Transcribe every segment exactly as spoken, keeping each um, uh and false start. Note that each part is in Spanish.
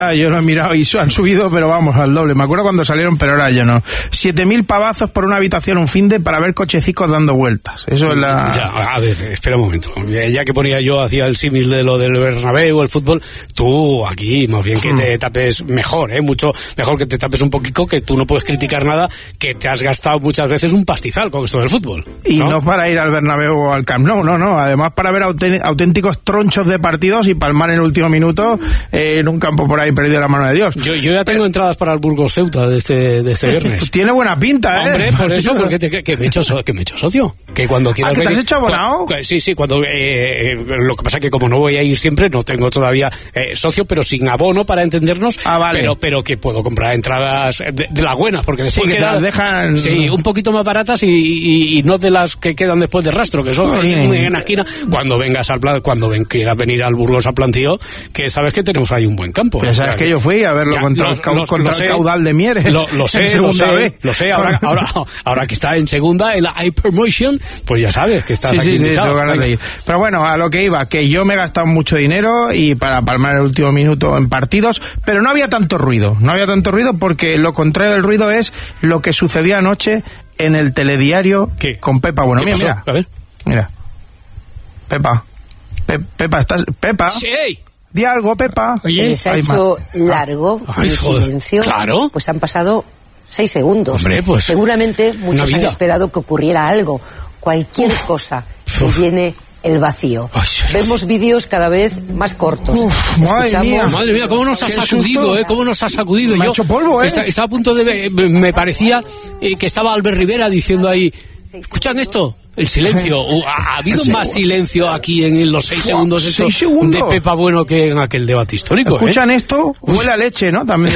Yo lo he mirado y han subido, pero vamos, al doble. Me acuerdo cuando salieron, pero ahora yo no. Siete mil pavazos por una habitación un finde para ver cochecicos dando vueltas. Eso es la... Ya, a ver, espera un momento. Ya que ponía yo, hacía el símil de lo del Bernabéu, el fútbol, tú aquí, más bien que te tapes mejor, ¿eh? Mucho mejor que te tapes un poquito, que tú no puedes criticar nada, que te has gastado muchas veces un pastizal con esto del fútbol. Y no, no para ir al Bernabéu o al Camp Nou, no, no. Además para ver auténticos tronchos de partidos y palmar en el último minuto eh, en un campo por ahí perdido la mano de Dios. Yo, yo ya tengo entradas para el Burgos Ceuta de este, de este viernes. Pues tiene buena pinta, ¿eh? Hombre, por eso, porque te, que, me he hecho, que me he hecho socio. Que cuando quieras ¿Ah, que te has hecho abonado? Cu, sí, sí, cuando eh, lo que pasa es que como no voy a ir siempre, no tengo todavía eh, socio, pero sin abono para entendernos. Ah, vale. Pero, pero que puedo comprar entradas de, de las buenas, porque después sí, que quedan, te las dejan... Sí, un poquito más baratas y, y, y no de las que quedan después de rastro, que son sí. en, en la esquina. Cuando vengas al plan, cuando ven, quieras venir al Burgos a Plantío, que sabes que tenemos ahí un buen campo. Pues sabes que, que yo fui a verlo ya, contra, los, el, los, contra el caudal de Mieres. Lo, lo sé, lo sé, vez. lo sé. Ahora, ahora, ahora que está en segunda, en la Hypermotion, pues ya sabes que estás sí, aquí sí, invitado. Sí, ganas de ir. Pero bueno, a lo que iba, que yo me he gastado mucho dinero y para palmar el último minuto en partidos, pero no había tanto ruido. No había tanto ruido porque lo contrario del ruido es lo que sucedió anoche en el telediario ¿Qué? con Pepa. Bueno, mira, mira. A ver. Mira. Pepa. Pe Pepa, ¿estás? Pepa. Sí. Di algo, Pepa. Oye, se les ha hecho largo Ay, el joder. silencio. Claro. Pues han pasado seis segundos. Hombre, pues. Seguramente muchos han esperado que ocurriera algo. Cualquier Uf. cosa que Uf. llene el vacío. Ay, Vemos vídeos cada vez más cortos. Uf, madre mía. Madre mía, cómo nos ha sacudido, ¿eh? Cómo nos ha sacudido. Me Yo ha hecho polvo, ¿eh? Estaba, estaba a punto de... Me parecía eh, que estaba Albert Rivera diciendo ahí... ¿Escuchan esto? El silencio. ¿Ha habido más silencio aquí en los seis segundos estos ¿Seis segundos? de Pepa Bueno que en aquel debate histórico? ¿Escuchan ¿eh? esto? Huele a leche, ¿no? También.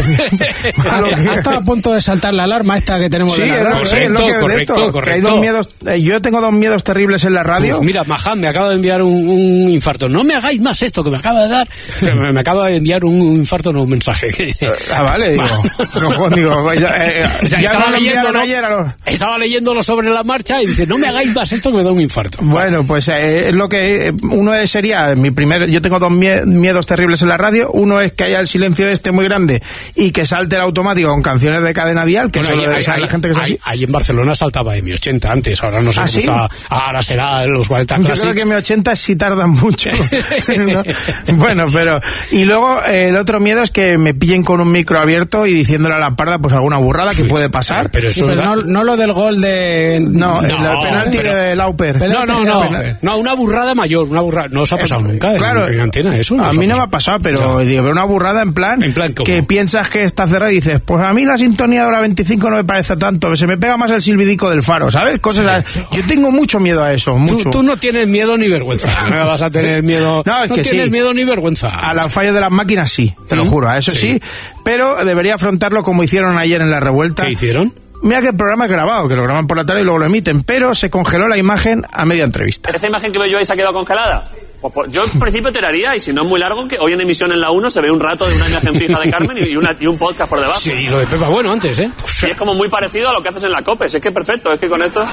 Hasta, hasta a punto de saltar la alarma esta que tenemos sí, de la radio. Correcto, Es lo que, correcto, esto, correcto. que hay dos miedos, eh, yo tengo dos miedos terribles en la radio. Uf, mira, Maham me acaba de enviar un, un infarto. No me hagáis más esto que me acaba de dar. Me, me acaba de enviar un infarto, no un mensaje. Ah, vale, digo. no, digo ya, eh, o sea, ya estaba, no leyéndolo, ayer los... estaba leyéndolo sobre la marcha y dice, no me hagáis más esto que me da un infarto. Bueno, pues eh, es lo que uno sería mi primer, yo tengo dos miedos terribles en la radio. Uno es que haya el silencio este muy grande y que salte el automático con canciones de cadena dial, que bueno, solo hay, hay, la gente que es hay, así. Ahí en Barcelona saltaba M ochenta antes, ahora no sé ¿Ah, cómo sí? está, ahora será los cuarenta Classics. Yo creo que M ochenta sí tardan mucho. ¿No? Bueno, pero y luego eh, el otro miedo es que me pillen con un micro abierto y diciéndole a la parda pues alguna burrada que sí, puede pasar. Pero eso sí, pero da... no, no lo del gol de... No, no el penalti pero... de Lauper. No, no, no, no, una burrada mayor, una burrada. No os ha pasado eh, nunca claro, en, en antena eso. No a mí no me ha pasado, pero digo, una burrada en plan, en plan que piensas que está cerrada y dices, pues a mí la sintonía de hora veinticinco no me parece tanto, se me pega más el silbidico del faro, ¿sabes? Cosas sí, sí. Yo tengo mucho miedo a eso, mucho. Tú, tú no tienes miedo ni vergüenza. No vas a tener miedo. No, es no que tienes sí. miedo ni vergüenza. A las fallas de las máquinas sí, te ¿Mm? lo juro, a eso sí. sí. Pero debería afrontarlo como hicieron ayer en la revuelta. ¿Qué hicieron? Mira que el programa es grabado, que lo graban por la tarde y luego lo emiten, pero se congeló la imagen a media entrevista. ¿Esa imagen que veo yo ahí se ha quedado congelada? Pues, pues yo en principio te la haría, y si no es muy largo, que hoy en emisión en la uno se ve un rato de una imagen fija de Carmen y, una, y un podcast por debajo. Sí, y lo de Pepa Bueno antes, ¿eh? Pues, y es como muy parecido a lo que haces en la COPE, es que es perfecto, es que con esto...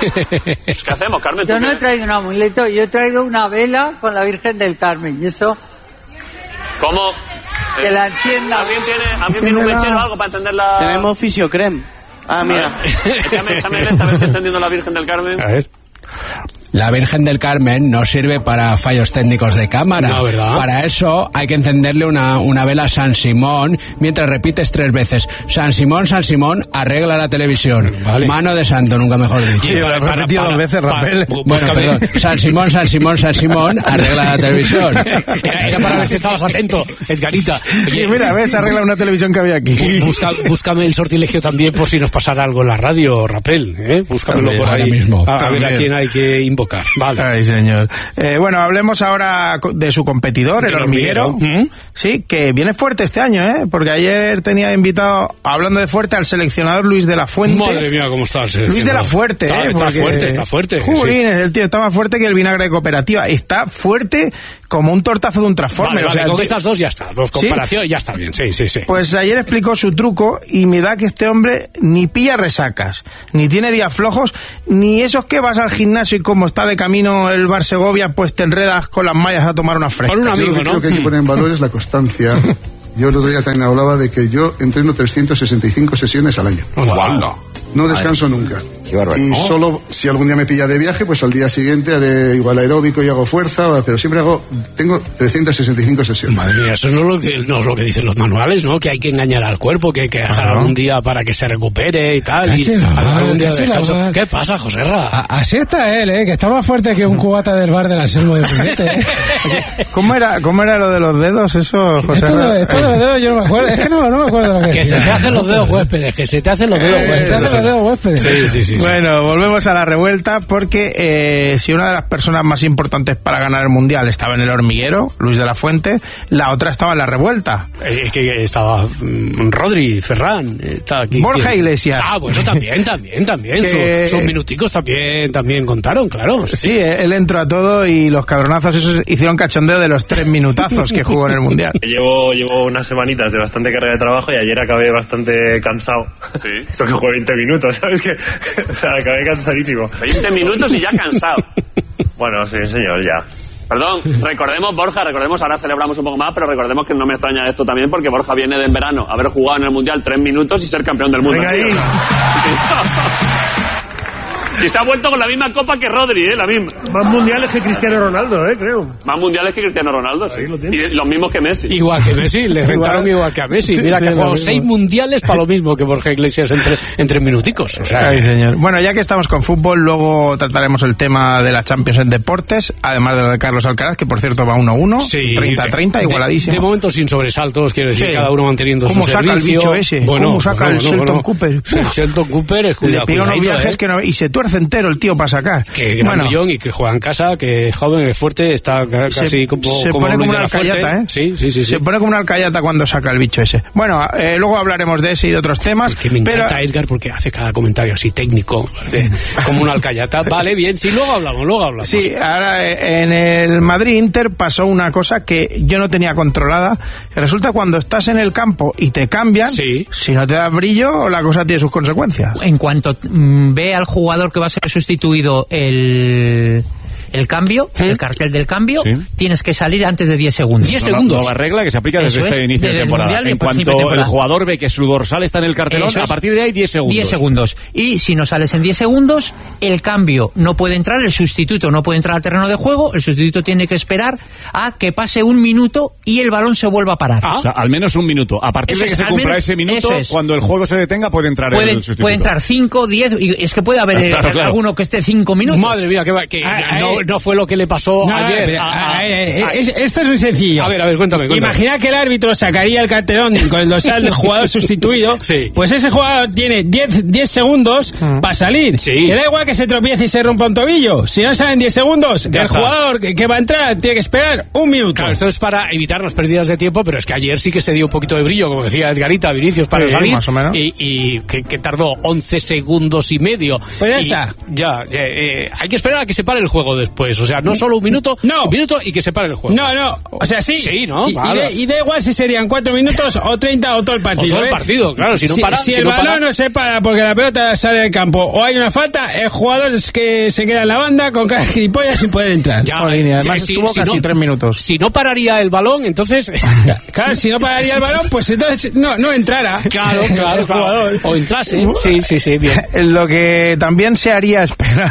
¿Qué hacemos, Carmen? Yo no he traído un amuleto, yo he traído una vela con la Virgen del Carmen, y eso... ¿Cómo? Que la encienda. ¿Alguien tiene, ¿alguien tiene un mechero o algo para encender la...? Tenemos fisiocrem. Ah, mira. Échame, échame lenta a ver si encendiendo la Virgen del Carmen. A ver. La Virgen del Carmen no sirve para fallos técnicos de cámara. No, ¿verdad? Para eso hay que encenderle una, una vela a San Simón mientras repites tres veces: San Simón, San Simón, arregla la televisión. Vale. Mano de santo, nunca mejor dicho. Sí, lo he repetido dos veces, Rafael. Bueno, perdón. San Simón, San Simón, San Simón, arregla la televisión. Era, era para ver si estabas atento, Edgarita. Oye, sí, mira, ves, arregla una televisión que había aquí. Busca, búscame el sortilegio también por si nos pasara algo en la radio, Rapel. ¿eh? Búscamelo también, por ahí. Ahora mismo. A, a ver a quién hay que invocar. Vale. Ay, señor. Eh, bueno, hablemos ahora de su competidor, el hormiguero. hormiguero. ¿Mm? Sí, que viene fuerte este año, ¿eh? Porque ayer tenía invitado, hablando de fuerte, al seleccionador Luis de la Fuente. Madre mía, cómo está el seleccionador. Luis de la Fuerte, está, ¿eh? Está Porque... fuerte, está fuerte. Jurines, sí. El tío está más fuerte que el vinagre de cooperativa. Está fuerte como un tortazo de un transformer. Vale, o sea, vale, con tío... estas dos ya está. Dos comparaciones, ¿sí? Ya está bien, sí, sí, sí. Pues ayer explicó su truco y me da que este hombre ni pilla resacas, ni tiene días flojos, ni esos que vas al gimnasio y como está de camino el Bar Segovia, pues te enredas con las mallas a tomar una fresca. Por un amigo, Yo lo que ¿no? creo que hay que poner en valor es la constancia Yo el otro día también hablaba de que yo entreno trescientas sesenta y cinco sesiones al año. ¡Wow! No descanso nunca. Qué barbaridad. Y Oh. solo si algún día me pilla de viaje, pues al día siguiente haré igual aeróbico y hago fuerza, pero siempre hago, tengo trescientas sesenta y cinco sesiones. Madre mía, eso no es lo que, no es lo que dicen los manuales, ¿no? Que hay que engañar al cuerpo, que hay que dejar algún día para que se recupere y tal. Y Cachela, algún día de cachela, descanso. mal. ¿Qué pasa, Joserra? A- Así está él, ¿eh? Que está más fuerte que un cubata del bar del Anselmo de Puñete, ¿eh? ¿Cómo era, ¿Cómo era lo de los dedos? Eso, José. Esto, de- esto de los dedos yo no me acuerdo. Es que no, no me acuerdo lo que Que se decía. te hacen los dedos huéspedes, que se te hacen los dedos Eh, Se te huéspedes. hacen los dedos huéspedes. Sí, sí, sí. sí. Bueno, volvemos a la revuelta porque eh, si una de las personas más importantes para ganar el Mundial estaba en el hormiguero, Luis de la Fuente, la otra estaba en la revuelta. Eh, Es que estaba mm, Rodri, Ferran, eh, está aquí. Borja ¿Quién? Iglesias. Ah, bueno, también, también, también. Que- Sus, sus minuticos también, también contaron, claro. Sí, él entró a todo y los cabronazos esos hicieron cachondeo de los tres minutazos que jugó en el Mundial. Llevo, llevo unas semanitas de bastante carga de trabajo y ayer acabé bastante cansado. Sí. Eso que jugué veinte minutos, ¿sabes? Que, o sea, acabé cansadísimo. veinte minutos y ya cansado. Bueno, sí, señor, ya. Perdón, recordemos, Borja, recordemos, ahora celebramos un poco más, pero recordemos que no me extraña esto también porque Borja viene de en verano haber jugado en el Mundial tres minutos y ser campeón del mundo. Venga tío. ahí. Y se ha vuelto con la misma copa que Rodri, ¿eh? La misma. Más mundiales que Cristiano Ronaldo, ¿eh? Creo. Más mundiales que Cristiano Ronaldo, sí. Y los mismos que Messi. Igual que Messi, le rentaron igual que a Messi. Mira que ha jugado seis mundiales para lo mismo que Borja Iglesias entre, entre minuticos. O sea, Ay, señor. Bueno, ya que estamos con fútbol, luego trataremos el tema de la Champions en deportes, además de lo de Carlos Alcaraz, que por cierto va uno a uno, sí, treinta a treinta, de- igualadísimo. De, momento sin sobresaltos, quiero decir, Sí. cada uno manteniendo ¿Cómo su saca el servicio. bicho ese? ¿Cómo saca el Sheldon Cooper? El Sheldon Cooper es Le cuidado, pega unos cuidadito, viajes ¿eh? que no, y se tuerce entero el tío para sacar. Que Bueno, grandullón y que juega en casa, que es joven, es fuerte, está ca- se, casi como, se como pone Luis como de una la Fuente. alcayata, ¿eh? Sí, sí, sí. sí. Se pone como una alcayata cuando saca el bicho ese. Bueno, eh, luego hablaremos de ese y de otros temas. Que me encanta pero, Edgar porque hace cada comentario así técnico, de- como una alcayata. Vale, bien, sí, luego hablamos, luego hablamos. Sí, ahora eh, en el Madrid-Inter pasó una cosa que yo no tenía controlada. Que resulta cuando estás en el campo y te cambian, Sí. si no te das brillo, la cosa tiene sus consecuencias. En cuanto mm, ve al jugador que va a ser sustituido el, el cambio, el cartel del cambio, Sí. tienes que salir antes de diez segundos. diez Nueva- segundos. Nueva regla que se aplica desde Eso este es, inicio de desde el temporada. Mundial y En por fin de cuanto el temporada. jugador ve que su dorsal está en el cartelón, Eso a es. partir de ahí diez segundos. diez segundos. Y si no sales en diez segundos, el cambio no puede entrar, el sustituto no puede entrar al terreno de juego, el sustituto tiene que esperar a que pase un minuto y el balón se vuelva a parar. O sea, al menos un minuto. A partir Eso de que es, se al cumpla menos- ese minuto, eso es. cuando el juego se detenga, puede entrar Puede, el sustituto. puede entrar cinco, diez, y es que puede haber eh, Claro, claro. alguno que esté cinco minutos. Madre mía, que, va- que Ah, no, eh. no fue lo que le pasó No, ayer. pero, a- a- ah, eh, eh, a- es- esto es muy sencillo. A ver, a ver, cuéntame, cuéntame. Imagina que el árbitro sacaría el cartelón con el dorsal del jugador sustituido. Sí. Pues ese jugador tiene diez, diez segundos para salir. Sí. Y da igual que se tropiece y se rompa un tobillo. Si no salen diez segundos, Ya el está. jugador que, que va a entrar tiene que esperar un minuto. Claro, esto es para evitar las pérdidas de tiempo, pero es que ayer sí que se dio un poquito de brillo, como decía Edgarita, Vinicius, para Sí, salir. más o menos. Y, y que, que tardó once segundos y medio. Pues ya Y está. Ya, ya, eh, hay que esperar a que se pare el juego después. O sea, no solo un minuto, No. un minuto y que se pare el juego. No, no, o sea, sí. Sí, ¿no? Y, y Vale. da- y da igual si serían cuatro minutos o treinta o todo el partido. O todo el ¿eh? partido, claro, si no para- Si, si el no balón para- no se para porque la pelota sale del campo o hay una falta, el jugador es que se queda en la banda con cara de gilipollas sin poder entrar. Ya, Jolín, y además sí, estuvo sí, casi no- tres minutos. Si no pararía el balón, entonces... Claro, si no pararía el balón, pues entonces no, no entrara. Claro, claro, El claro. jugador. O entrase. Sí, sí, sí, bien. Lo que también se haría esperar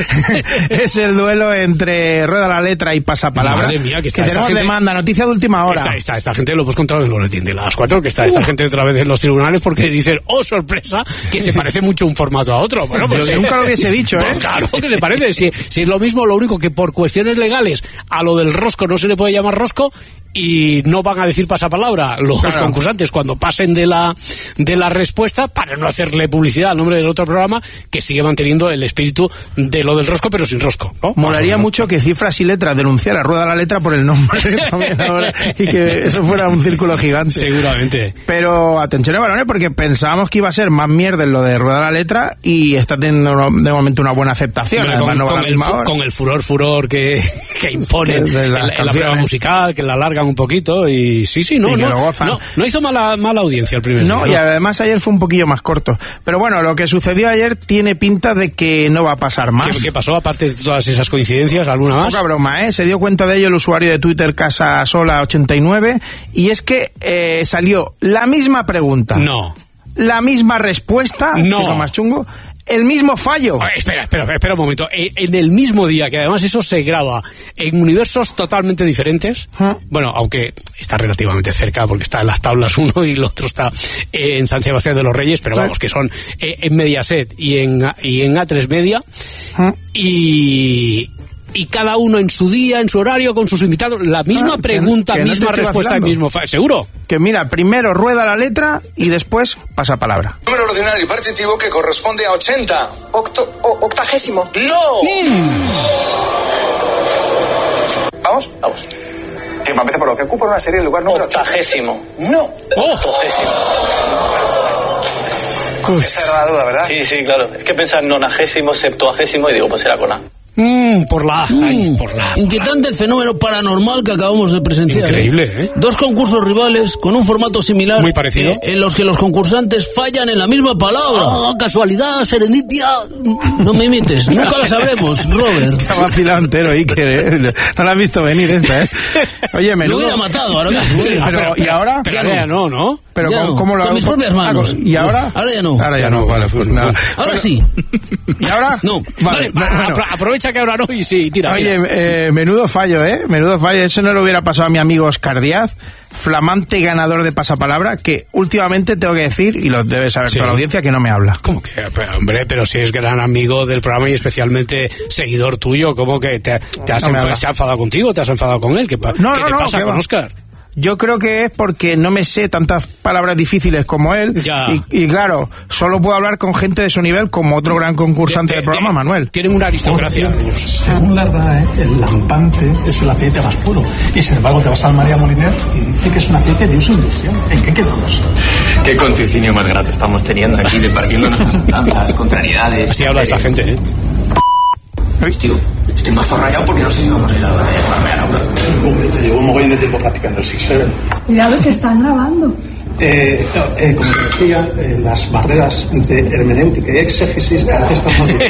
es el duelo entre Rueda la Letra y Pasapalabra. Madre mía, que está esta tenemos gente- demanda, noticia de última hora. Esta, esta, esta gente lo hemos contado en el boletín de las cuatro, que está esta gente otra vez en los tribunales porque dicen, oh sorpresa, que se parece mucho un formato a otro. Bueno, pues, Yo nunca lo hubiese dicho, ¿eh? Pues claro que se parece. Si, si es lo mismo, lo único que por cuestiones legales a lo del rosco no se le puede llamar rosco y no van a decir pasapalabra los Claro. concursantes cuando pasen de la de la respuesta para no hacerle publicidad al nombre del otro programa que sigue manteniendo el espíritu de lo del rosco pero sin rosco, ¿no? Molaría Más o menos. mucho que Cifras y Letras denunciara a Rueda la Letra por el nombre también ahora, y que eso fuera un círculo gigante. Seguramente. Pero atención, balones, porque pensábamos que iba a ser más mierda en lo de Rueda la Letra y está teniendo de momento una buena aceptación. Hombre, Además, con, no va a con la el, misma fu- hora. con el furor, furor que, que imponen Que de en, las la- en la canciones. prueba musical, que en la larga alargan un poquito y sí, sí, no, y no, no, no hizo mala, mala audiencia el primer no, día. Y además ayer fue un poquillo más corto. Pero bueno, lo que sucedió ayer tiene pinta de que no va a pasar más. ¿Qué, qué pasó aparte de todas esas coincidencias? ¿Alguna más? Poca broma, ¿eh? Se dio cuenta de ello el usuario de Twitter Casasola ochenta y nueve y es que eh, salió la misma pregunta. No. La misma respuesta. No. Que es lo más chungo. El mismo fallo. Ah, espera, espera, espera un momento. En, en el mismo día, que además eso se graba en universos totalmente diferentes. ¿Ah? Bueno, aunque está relativamente cerca, porque está en las tablas uno y el otro está eh, en San Sebastián de los Reyes, pero vamos, que son eh, en Mediaset y en, y en A tres Media. ¿Ah? Y... y cada uno en su día, en su horario, con sus invitados, la misma ah, pregunta, que, que misma no respuesta, el mismo fa- ¿seguro? Que mira, primero rueda la letra y después pasa palabra. Número ordinario y partitivo que corresponde a ochenta. Octo, o, octagésimo. ¡No! Mm. Vamos, vamos. Tiempo, empieza por lo que ocupa una serie en lugar número... Octagésimo. ¡No! Oh. Octogésimo. Esa era la duda, ¿verdad? Sí, sí, claro. Es que pensaba en nonagésimo, septuagésimo y digo, pues era con A. Mm, por la mm, Ay, por la inquietante el fenómeno paranormal que acabamos de presenciar. Increíble, ¿eh? ¿eh? Dos concursos rivales con un formato similar. Muy parecido. Eh, en los que los concursantes fallan en la misma palabra. Ah, casualidad, serendipia. No me imites, nunca lo sabremos, Robert. Está vacilado entero, Iker, ¿eh? No lo has visto venir esta, ¿eh? Oye, menudo... Lo hubiera matado ahora mismo. Sí, pero, ¿y ahora? Pero ya no, ¿no? Pero ya ¿cómo, no. ¿cómo lo Con hago? mis propias manos. ¿Y ahora? Ahora ya no. Ahora ya no, vale, pues nada. Ahora pero, sí. ¿Y ahora? No. Vale, vale bueno. apro- aprovecha que ahora no y sí, tira. Oye, tira. Eh, menudo fallo, ¿eh? Menudo fallo. Eso no lo hubiera pasado a mi amigo Oscar Díaz, flamante ganador de Pasapalabra, que últimamente tengo que decir, y lo debe saber sí. toda la audiencia, que no me habla. ¿Cómo que? Pero, hombre, pero si es gran amigo del programa y especialmente seguidor tuyo, ¿cómo que te, te has no enf- se ha enfadado contigo? ¿Te has enfadado con él? ¿Qué, pa- no, ¿qué no, te no, pasa con va. Oscar? Yo creo que es porque no me sé tantas palabras difíciles como él. Ya. Y, y claro, solo puedo hablar con gente de su nivel, como otro gran concursante de, de, del programa, de, Manuel. Tienen una aristocracia. Según la R A E, el lampante es el aceite más puro. Y sin embargo, te vas al María Moliner y dice que es un aceite de uso industrial. ¿En qué quedamos? Qué conticinio más grato estamos teniendo aquí, departiendo nuestras andanzas, contrariedades. Así habla esta gente, ¿eh? Tío, estoy más forrayado porque no sé si vamos a ir a la de farmear ahora. Hombre, te llevo un mogollón de tiempo practicando el six siete. Cuidado que están grabando. Eh, eh, como te decía, eh, las barreras entre hermenéutica y exégesis a veces están muy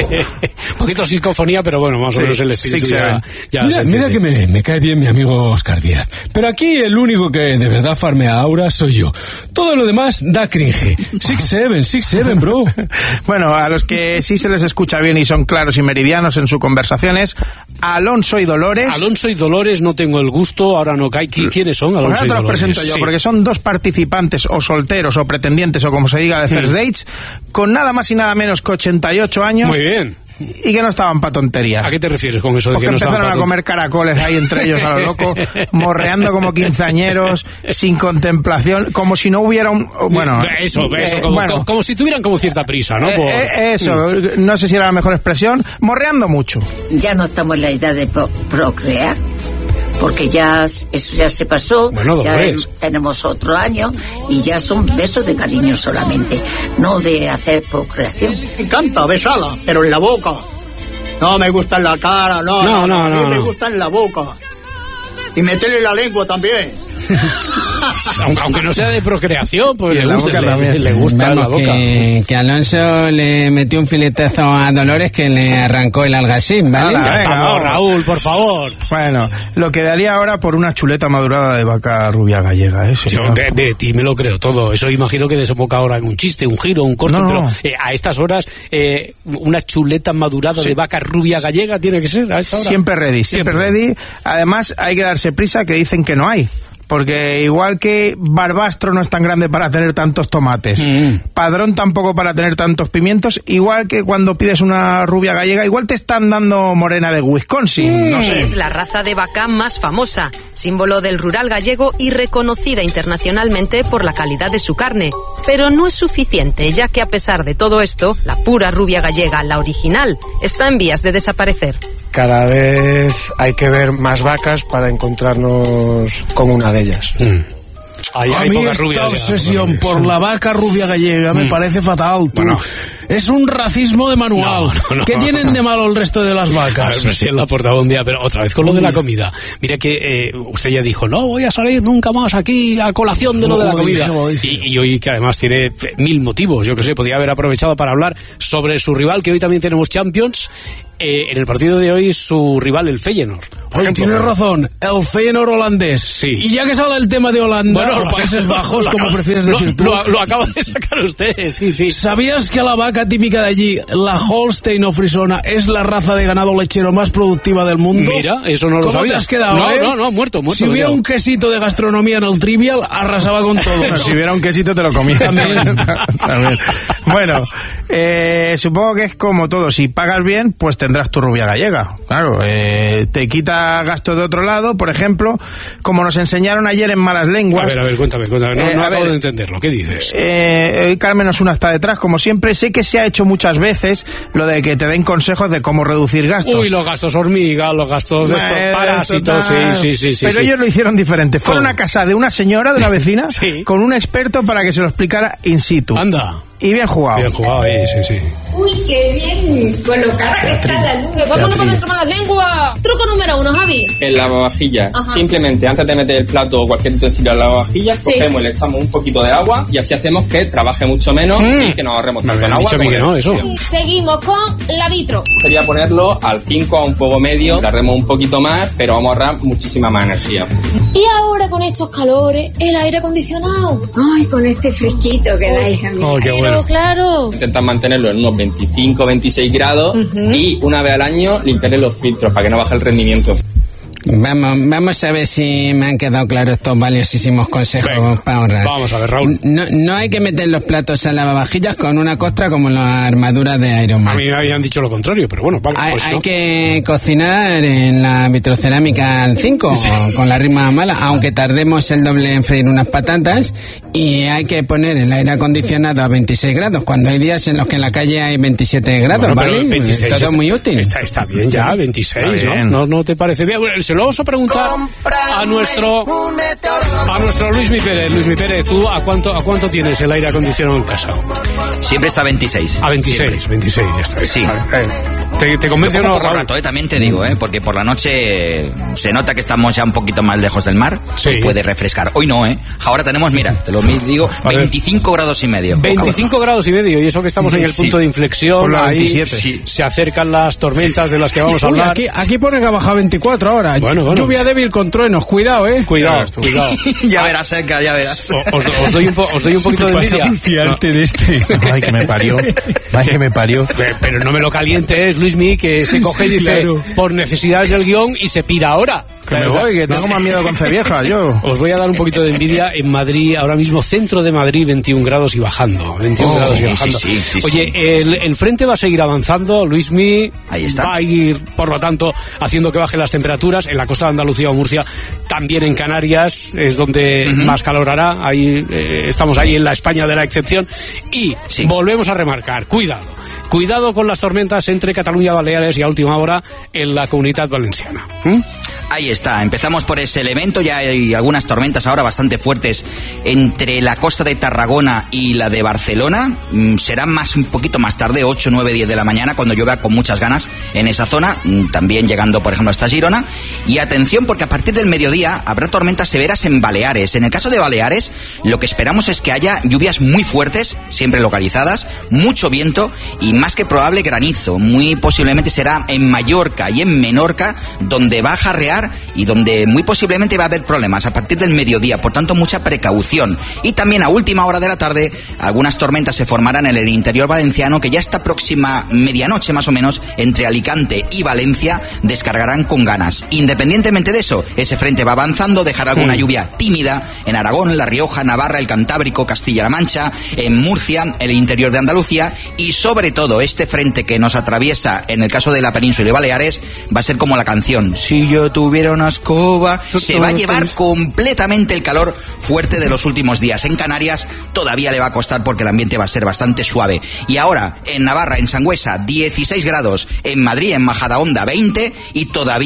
un poquito psicofonía, pero bueno, más o menos sí, el espíritu ya, ya mira, mira que me, me cae bien mi amigo Oscar Díaz, pero aquí el único que de verdad farmea aura soy yo. Todo lo demás da cringe. Six seven, six seven, bro. Bueno, a los que sí se les escucha bien y son claros y meridianos en sus conversaciones, Alonso y Dolores. Alonso y Dolores, no tengo el gusto, ahora no cae. ¿Quiénes son Alonso pues y Dolores? Ahora te los presento yo, sí. Porque son dos participantes o solteros o pretendientes o como se diga de First Dates, con nada más y nada menos que ochenta y ocho años. Muy bien. Y que no estaban para tonterías. ¿A qué te refieres con eso de Porque que no estaban empezaron a comer caracoles ahí entre ellos a lo loco, morreando como quinceañeros, sin contemplación, como si no hubiera un... Bueno, eso, eso, eh, como, bueno, como, como si tuvieran como cierta prisa, ¿no? Eh, Por... eh, eso, no sé si era la mejor expresión, morreando mucho. Ya no estamos en la edad de pro- procrear. Porque ya eso ya se pasó, bueno, ya en, tenemos otro año y ya son besos de cariño solamente, no de hacer procreación. Me encanta besarla, pero en la boca. No me gusta en la cara, no, no, no, no, a mí no, me no. gusta en la boca. Y meterle la lengua también. aunque, aunque no sea de procreación, pues le gusta, le, le gusta Vamos, la boca. Que, que Alonso le metió un filetazo a Dolores que le arrancó el algacín, ¿vale? Ah, ya venga, estamos, vamos. Raúl, por favor. Bueno, lo que daría ahora por una chuleta madurada de vaca rubia gallega, ¿eh? Yo de, de ti me lo creo todo. Eso imagino que desemboca ahora en un chiste, un giro, un corte, no, pero no. Eh, a estas horas eh, una chuleta madurada sí. de vaca rubia gallega tiene que ser a esta hora. Siempre ready, siempre, siempre ready. Además hay que darse prisa, que dicen que no hay. Porque igual que Barbastro no es tan grande para tener tantos tomates, mm. Padrón tampoco para tener tantos pimientos, igual que cuando pides una rubia gallega, igual te están dando morena de Wisconsin. Mm. No sé. Es la raza de vaca más famosa, símbolo del rural gallego y reconocida internacionalmente por la calidad de su carne. Pero no es suficiente, ya que a pesar de todo esto, la pura rubia gallega, la original, está en vías de desaparecer. Cada vez hay que ver más vacas para encontrarnos con una de ellas. Mm. Hay, a hay mí pocas esta rubias obsesión ya, por la vaca rubia gallega mm. me parece fatal. Tú. Bueno. Es un racismo de manual. No, no, no, ¿Qué tienen de malo el resto de las vacas? A ver, presidente Laporta, buen día, pero otra vez con lo de la comida. Mira que eh, usted ya dijo, no voy a salir nunca más aquí a colación de lo de la comida. Y, y hoy que además tiene mil motivos, yo que sé, podía haber aprovechado para hablar sobre su rival, que hoy también tenemos Champions. Eh, en el partido de hoy su rival, el Feyenoord. Oye, tienes razón, el Feyenoord holandés. Sí. Y ya que sale el tema de Holanda, bueno, o Países Bajos, como prefieres lo, decir tú. Lo, lo acaba de sacar usted, sí, sí. ¿Sabías que la vaca típica de allí, la Holstein o Frisona, es la raza de ganado lechero más productiva del mundo? Mira, eso no lo ¿Cómo sabía. te has quedado, no, eh? no, no, muerto, muerto. Si hubiera un quesito de gastronomía en el Trivial, arrasaba con todo. Bueno, si hubiera un quesito te lo comía. También. También. Bueno, eh, supongo que es como todo. Si pagas bien, pues tendrás tu rubia gallega. Claro, eh, te quita gastos de otro lado, por ejemplo, como nos enseñaron ayer en Malas Lenguas. A ver, a ver, cuéntame, cuéntame. No, eh, no acabo ver, de entenderlo. ¿Qué dices? Eh, Carmen Osuna está detrás, como siempre. Sé que se ha hecho muchas veces lo de que te den consejos de cómo reducir gastos. Uy, los gastos hormiga, los gastos de estos parásitos, sí, sí, sí, sí. Pero sí. ellos lo hicieron diferente. Fueron a casa de una señora, de una vecina, sí. con un experto para que se lo explicara in situ. Anda. Y bien jugado. Bien jugado, eh, sí, sí. Uy, qué bien colocada que está la luz. Vámonos con nuestro malas lenguas. Truco número uno, Javi. En la lavavajillas, Ajá. simplemente antes de meter el plato o cualquier utensilio en la lavavajillas, Sí. cogemos y le echamos un poquito de agua y así hacemos que trabaje mucho menos Mm. y que nos ahorremos Me tanto en habían agua. dicho a mí como que en no, electricidad. eso. Seguimos con la vitro. Sería ponerlo al cinco a un fuego medio, tardemos un poquito más, pero vamos a ahorrar muchísima más energía. Y ahora con estos calores, el aire acondicionado. Ay, con este fresquito que da, hija mía. Oh, qué Pero bueno. claro. Intentar mantenerlo en unos veinticinco veintiséis grados Ujú. y una vez al año limpiarle los filtros para que no baje el rendimiento. Vamos, vamos a ver si me han quedado claros estos valiosísimos consejos Venga, para ahorrar. vamos a ver, Raúl. No, no hay que meter los platos en lavavajillas con una costra como las armaduras de Iron Man. A mí me habían dicho lo contrario, pero bueno, vale, Hay, pues hay no. que cocinar en la vitrocerámica al cinco o con la rima mala, aunque tardemos el doble en freír unas patatas, y hay que poner el aire acondicionado a veintiséis grados, cuando hay días en los que en la calle hay veintisiete grados, Bueno, pero ¿vale? veintiséis Todo está, muy útil. Está, está bien ya, veintiséis, Está bien. ¿no? ¿no? ¿No te parece bien? Bueno, se lo vamos a preguntar a nuestro a nuestro Luismi Pérez. Luismi Pérez, ¿tú a cuánto a cuánto tienes el aire acondicionado en casa? Siempre está a veintiséis. A veintiséis, Siempre. veintiséis, ya está. Sí. Vale, eh, ¿Te, te convence o Lo no, cojo poco Raúl? rato, eh, también te digo, eh, porque por la noche se nota que estamos ya un poquito más lejos del mar, Sí. y puede refrescar. Hoy no, ¿eh? Ahora tenemos, mira, te lo digo, A ver. veinticinco grados y medio. veinticinco grados y medio, y eso que estamos en el Sí. punto de inflexión, Por la ahí veintisiete. Sí. se acercan las tormentas de las que vamos a Uy, hablar. aquí, aquí pone que ha bajado veinticuatro ahora. Bueno, bueno. Lluvia débil con truenos. Cuidado, eh. Cuidado, cuidado. Ya verás, Edgar, ya verás. O- Os, os doy un po- os doy un poquito de envidia. fiarte de este? Ay, que me parió. Ay, que me parió. Pe- Pero no me lo calientes, Luismi, que se coge y dice Claro. por necesidades del guión y se pira ahora. Que me O sea, voy, que tengo más miedo con Cevieja, yo. Os voy a dar un poquito de envidia. En Madrid, ahora mismo, centro de Madrid, veintiún grados y bajando. veintiún Oh, grados y sí, bajando. sí, sí, sí, Oye, sí. el, el frente va a seguir avanzando, Luismi. Ahí está. Va a ir, por lo tanto, haciendo que bajen las temperaturas. En la costa de Andalucía o Murcia, también en Canarias, es donde más calor hará. Ahí eh, estamos ahí en la España de la excepción. Y Sí. volvemos a remarcar, cuidado. Cuidado con las tormentas entre Cataluña, Baleares y a última hora en la Comunidad Valenciana. ¿Mm? Ahí está, empezamos por ese elemento, ya hay algunas tormentas ahora bastante fuertes entre la costa de Tarragona y la de Barcelona. Mm, será más un poquito más tarde, ocho, nueve, diez de la mañana, cuando llueva con muchas ganas en esa zona, mm, también llegando por ejemplo hasta Girona. Y atención, porque a partir del mediodía habrá tormentas severas en Baleares. En el caso de Baleares, lo que esperamos es que haya lluvias muy fuertes, siempre localizadas, mucho viento y más que probable granizo. Muy posiblemente será en Mallorca y en Menorca, donde va a jarrear y donde muy posiblemente va a haber problemas a partir del mediodía, por tanto mucha precaución. Y también a última hora de la tarde algunas tormentas se formarán en el interior valenciano, que ya esta próxima medianoche más o menos entre Alicante y Valencia descargarán con ganas. Independientemente de eso, ese frente va avanzando, dejará alguna lluvia tímida en Aragón, La Rioja, Navarra, el Cantábrico, Castilla-La Mancha, en Murcia, el interior de Andalucía, y sobre todo este frente que nos atraviesa en el caso de la península de Baleares va a ser como la canción, si yo tuviera una escoba. Se va a llevar completamente el calor fuerte de los últimos días. En Canarias todavía le va a costar porque el ambiente va a ser bastante suave. Y ahora en Navarra, en Sangüesa, dieciséis grados, en Madrid, en Majadahonda, veinte, y todavía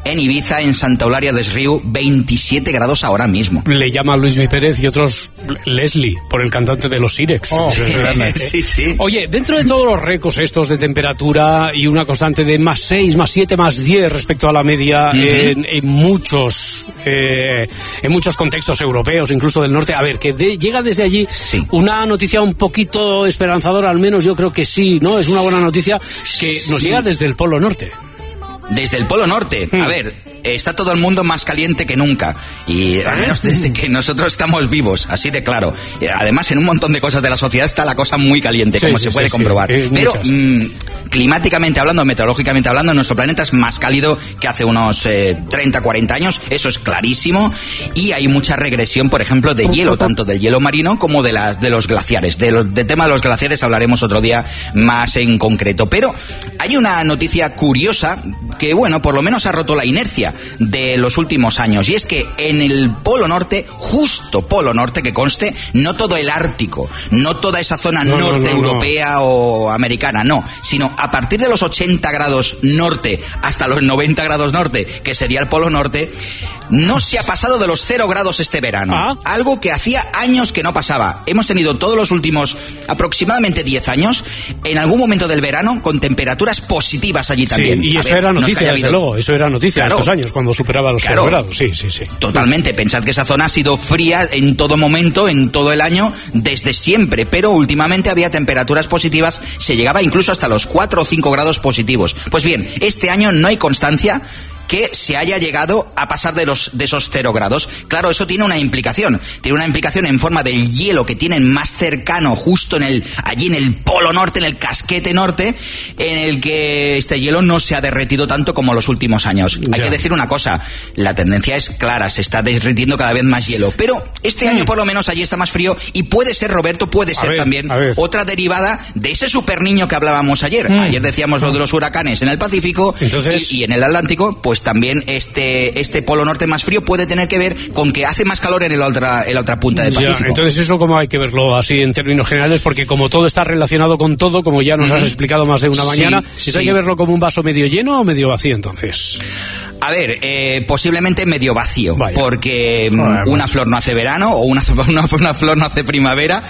en Ibiza, en Santa Eulalia des Riu, veintisiete grados ahora mismo. Le llama Luis Mi Pérez y otros Leslie, por el cantante de los Sirex. Oh, sí, sí. Oye, dentro de todos los récords estos de temperatura y una constante de más seis, más siete, más diez respecto a la media uh-huh. en, en muchos eh, en muchos contextos europeos, incluso del norte, a ver, que de, llega desde allí sí. una noticia un poquito esperanzadora, al menos yo creo que sí, ¿no? Es una buena noticia que nos sí. llega desde el Polo Norte. Desde el Polo Norte, hmm. a ver, está todo el mundo más caliente que nunca, y al menos desde que nosotros estamos vivos, así de claro. Además, en un montón de cosas de la sociedad está la cosa muy caliente, sí, como sí, se puede sí, comprobar. Sí. Pero mmm, climáticamente hablando, meteorológicamente hablando, nuestro planeta es más cálido que hace unos eh, treinta, cuarenta años, eso es clarísimo, y hay mucha regresión, por ejemplo, de hielo, tanto del hielo marino como de, la, de los glaciares. Del de tema de los glaciares hablaremos otro día más en concreto. Pero hay una noticia curiosa que, bueno, por lo menos ha roto la inercia de los últimos años, y es que en el Polo Norte, justo Polo Norte, que conste, no todo el Ártico, no toda esa zona no, norte no, no, europea no. o americana, no, sino a partir de los ochenta grados norte hasta los noventa grados norte, que sería el Polo Norte, no se ha pasado de los cero grados este verano. ¿Ah? Algo que hacía años que no pasaba. Hemos tenido todos los últimos aproximadamente diez años, en algún momento del verano, con temperaturas positivas allí también. Sí, y a eso ver, era noticia, no desde luego, eso era noticia claro, estos años, cuando superaba los claro, cero grados. Sí, sí, sí. Totalmente. Pensad que esa zona ha sido fría en todo momento, en todo el año, desde siempre, pero últimamente había temperaturas positivas, se llegaba incluso hasta los cuatro o cinco grados positivos. Pues bien, este año no hay constancia que se haya llegado a pasar de los de esos cero grados. Claro, eso tiene una implicación. Tiene una implicación en forma del hielo que tienen más cercano, justo en el allí en el Polo Norte, en el casquete norte, en el que este hielo no se ha derretido tanto como los últimos años. Ya. Hay que decir una cosa, la tendencia es clara, se está derritiendo cada vez más hielo. Pero este año por lo menos allí está más frío, y puede ser, Roberto, puede ser a ver, también otra derivada de ese superniño que hablábamos ayer. Mm. Ayer decíamos lo de los huracanes en el Pacífico. Entonces, y, y en el Atlántico, pues también este este Polo Norte más frío puede tener que ver con que hace más calor en el otra, en la otra punta del Pacífico. Ya, entonces eso como hay que verlo así en términos generales, porque como todo está relacionado con todo, como ya nos mm-hmm. has explicado más de una mañana, sí, sí. hay que verlo como un vaso medio lleno o medio vacío entonces. A ver, eh, posiblemente medio vacío, Vaya. porque Joder, una flor no hace verano, o una, una, una flor no hace primavera,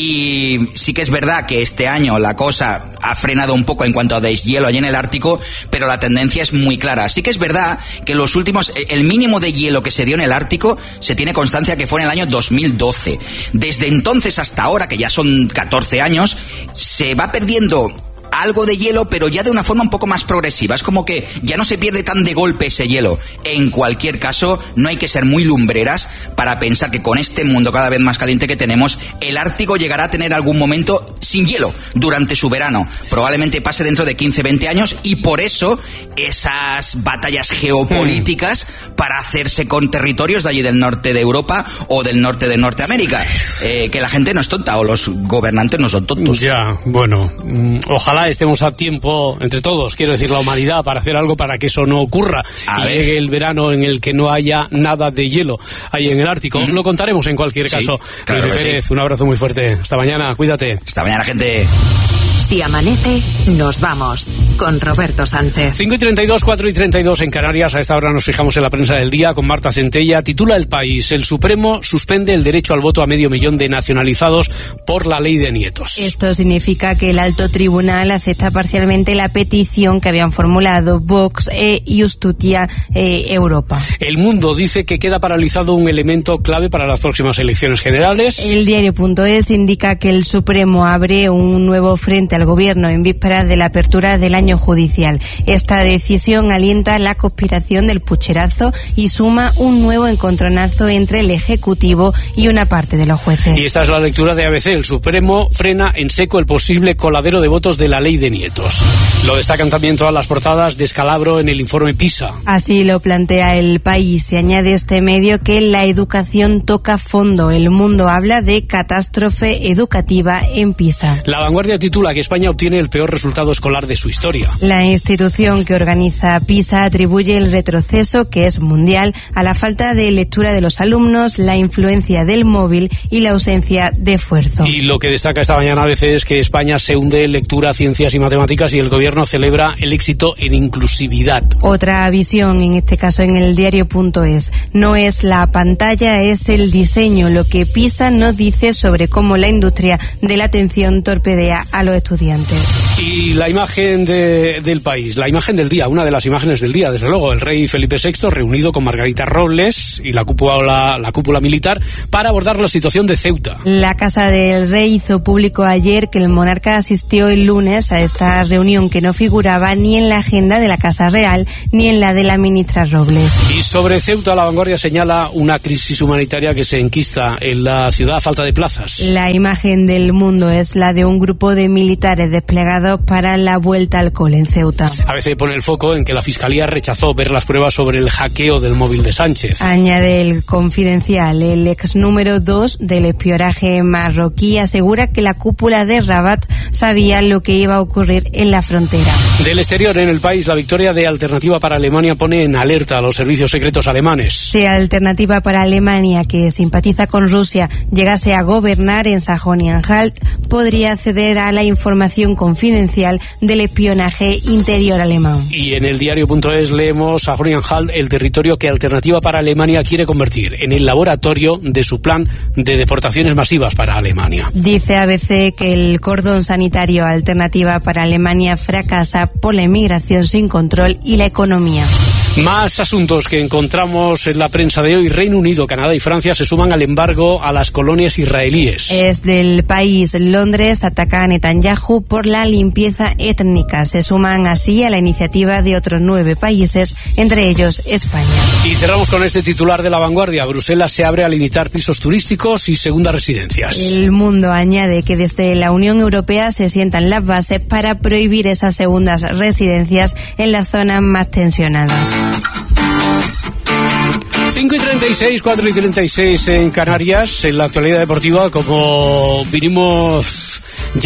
y sí que es verdad que este año la cosa ha frenado un poco en cuanto a deshielo allí en el Ártico, pero la tendencia es muy clara. Sí que es verdad que los últimos, el mínimo de hielo que se dio en el Ártico, se tiene constancia que fue en el año dos mil doce. Desde entonces hasta ahora, que ya son catorce años, se va perdiendo algo de hielo, pero ya de una forma un poco más progresiva. Es como que ya no se pierde tan de golpe ese hielo. En cualquier caso, no hay que ser muy lumbreras para pensar que con este mundo cada vez más caliente que tenemos, el Ártico llegará a tener algún momento sin hielo durante su verano. Probablemente pase dentro de quince, veinte años, y por eso esas batallas geopolíticas hmm. para hacerse con territorios de allí del norte de Europa o del norte de Norteamérica. Eh, que la gente no es tonta, o los gobernantes no son tontos. Ya, bueno, ojalá estemos a tiempo entre todos, quiero decir la humanidad, para hacer algo para que eso no ocurra a y ver. llegue el verano en el que no haya nada de hielo ahí en el Ártico. Mm. Os lo contaremos en cualquier sí, caso. Claro Luis Pérez, sí. un abrazo muy fuerte. Hasta mañana, cuídate. Hasta mañana, gente. Si amanece, nos vamos con Roberto Sánchez. cinco y treinta y dos, cuatro y treinta y dos en Canarias. A esta hora nos fijamos en la prensa del día con Marta Centella. Titula El País: el Supremo suspende el derecho al voto a medio millón de nacionalizados por la ley de nietos. Esto significa que el alto tribunal acepta parcialmente la petición que habían formulado Vox e Justicia eh, Europa. El Mundo dice que queda paralizado un elemento clave para las próximas elecciones generales. El diario.es indica que el Supremo abre un nuevo frente al gobierno en vísperas de la apertura del año judicial. Esta decisión alienta la conspiración del pucherazo y suma un nuevo encontronazo entre el Ejecutivo y una parte de los jueces. Y esta es la lectura de A B C. El Supremo frena en seco el posible coladero de votos de la ley de nietos. Lo destacan también todas las portadas: descalabro en el informe PISA. Así lo plantea El País. Se añade este medio que la educación toca fondo. El Mundo habla de catástrofe educativa en PISA. La Vanguardia titula que España obtiene el peor resultado escolar de su historia. La institución que organiza PISA atribuye el retroceso, que es mundial, a la falta de lectura de los alumnos, la influencia del móvil y la ausencia de esfuerzo. Y lo que destaca esta mañana a veces es que España se hunde en lectura, ciencias y matemáticas y el gobierno celebra el éxito en inclusividad. Otra visión, en este caso en el diario.es. No es la pantalla, es el diseño, lo que PISA no dice sobre cómo la industria de la atención torpedea a los estudiantes. Y la imagen de, del país, la imagen del día, una de las imágenes del día, desde luego, el rey Felipe sexto reunido con Margarita Robles y la cúpula, la cúpula militar para abordar la situación de Ceuta. La Casa del Rey hizo público ayer que el monarca asistió el lunes a esta reunión que no figuraba ni en la agenda de la Casa Real ni en la de la ministra Robles. Y sobre Ceuta, La Vanguardia señala una crisis humanitaria que se enquista en la ciudad a falta de plazas. La imagen del Mundo es la de un grupo de militares desplegados para la vuelta al cole en Ceuta. A veces pone el foco en que la Fiscalía rechazó ver las pruebas sobre el hackeo del móvil de Sánchez. Añade el Confidencial, el ex número dos del espionaje marroquí asegura que la cúpula de Rabat sabía lo que iba a ocurrir en la frontera. Del exterior, en el país, la victoria de Alternativa para Alemania pone en alerta a los servicios secretos alemanes. Si Alternativa para Alemania, que simpatiza con Rusia, llegase a gobernar en Sajonia-Anhalt, podría acceder a la información confidencial del espionaje interior alemán. Y en el diario.es leemos: Sajonia-Anhalt, el territorio que Alternativa para Alemania quiere convertir en el laboratorio de su plan de deportaciones masivas para Alemania. Dice A B C que el cordón sanitario Alternativa para Alemania fracasa por la inmigración sin control y la economía. Más asuntos que encontramos en la prensa de hoy. Reino Unido, Canadá y Francia se suman al embargo a las colonias israelíes. Es del país. Londres ataca a Netanyahu por la limpieza étnica. Se suman así a la iniciativa de otros nueve países, entre ellos España. Y cerramos con este titular de La Vanguardia. Bruselas se abre a limitar pisos turísticos y segundas residencias. El Mundo añade que desde la Unión Europea se sientan las bases para prohibir esas segundas residencias en las zonas más tensionadas. cinco y treinta y seis, cuatro y treinta y seis en Canarias. En la actualidad deportiva, como vinimos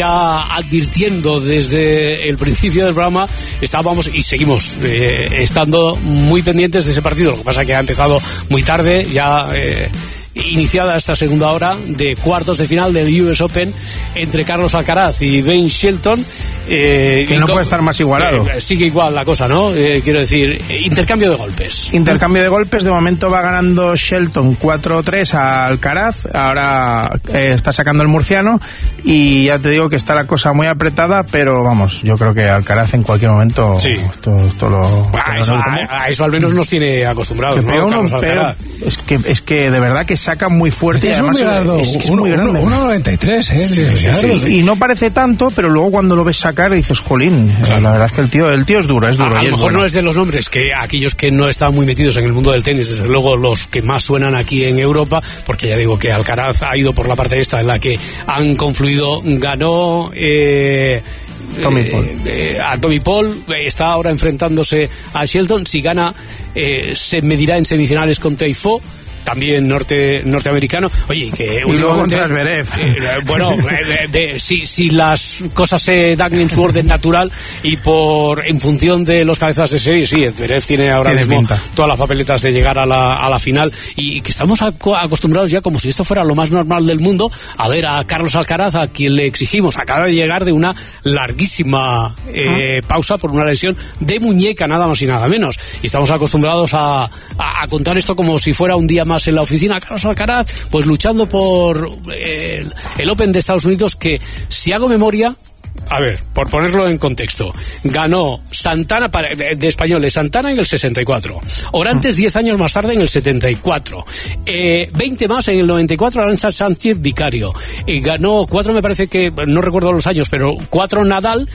ya advirtiendo desde el principio del programa, estábamos y seguimos eh, estando muy pendientes de ese partido. Lo que pasa es que ha empezado muy tarde, ya eh, iniciada esta segunda hora de cuartos de final del U S Open entre Carlos Alcaraz y Ben Shelton. Eh, que no puede estar más igualado. Eh, sigue igual la cosa, ¿no? Eh, quiero decir, intercambio de golpes. Intercambio de golpes. De momento va ganando Shelton cuatro tres a Alcaraz. Ahora eh, está sacando el murciano. Y ya te digo que está la cosa muy apretada, pero vamos, yo creo que Alcaraz en cualquier momento. Sí. Esto, esto lo. A eso, a, a eso al menos nos tiene acostumbrados, ¿no? Uno, Carlos Alcaraz. Es que, es que de verdad que saca muy fuerte. Es, y además, un es, es, es muy grande. uno noventa y tres, ¿eh? Sí, sí, sí, sí. Y no parece tanto, pero luego cuando lo ves sacar dices, jolín, claro. La verdad es que el tío el tío es duro, es duro. A, a lo mejor bueno. No es de los nombres que aquellos que no están muy metidos en el mundo del tenis, desde luego los que más suenan aquí en Europa, porque ya digo que Alcaraz ha ido por la parte esta en la que han confluido, ganó... Eh, Tommy Paul. Eh, eh, a Tommy Paul, eh, está ahora enfrentándose a Shelton. Si gana, eh, se medirá en semifinales con Tiafoe, también norte norteamericano. Oye, que y luego contra Zverev. Eh, bueno, de, de, si, si las cosas se dan en su orden natural y por en función de los cabezas de serie, sí, Zverev tiene ahora tiene mismo pinta. Todas las papeletas de llegar a la, a la final, y que estamos acostumbrados ya, como si esto fuera lo más normal del mundo, a ver a Carlos Alcaraz, a quien le exigimos. Acaba de llegar de una larguísima eh, ¿Ah? pausa por una lesión de muñeca, nada más y nada menos, y estamos acostumbrados a, a, a contar esto como si fuera un día más en la oficina. Carlos Alcaraz, pues luchando por eh, el, el Open de Estados Unidos, que si hago memoria, a ver, por ponerlo en contexto, ganó Santana para, de, de españoles, Santana en el sesenta y cuatro, Orantes diez años más tarde en el setenta y cuatro, eh, veinte más en el noventa y cuatro, Arantxa Sánchez Vicario, eh, ganó cuatro, me parece que, no recuerdo los años, pero cuatro Nadal,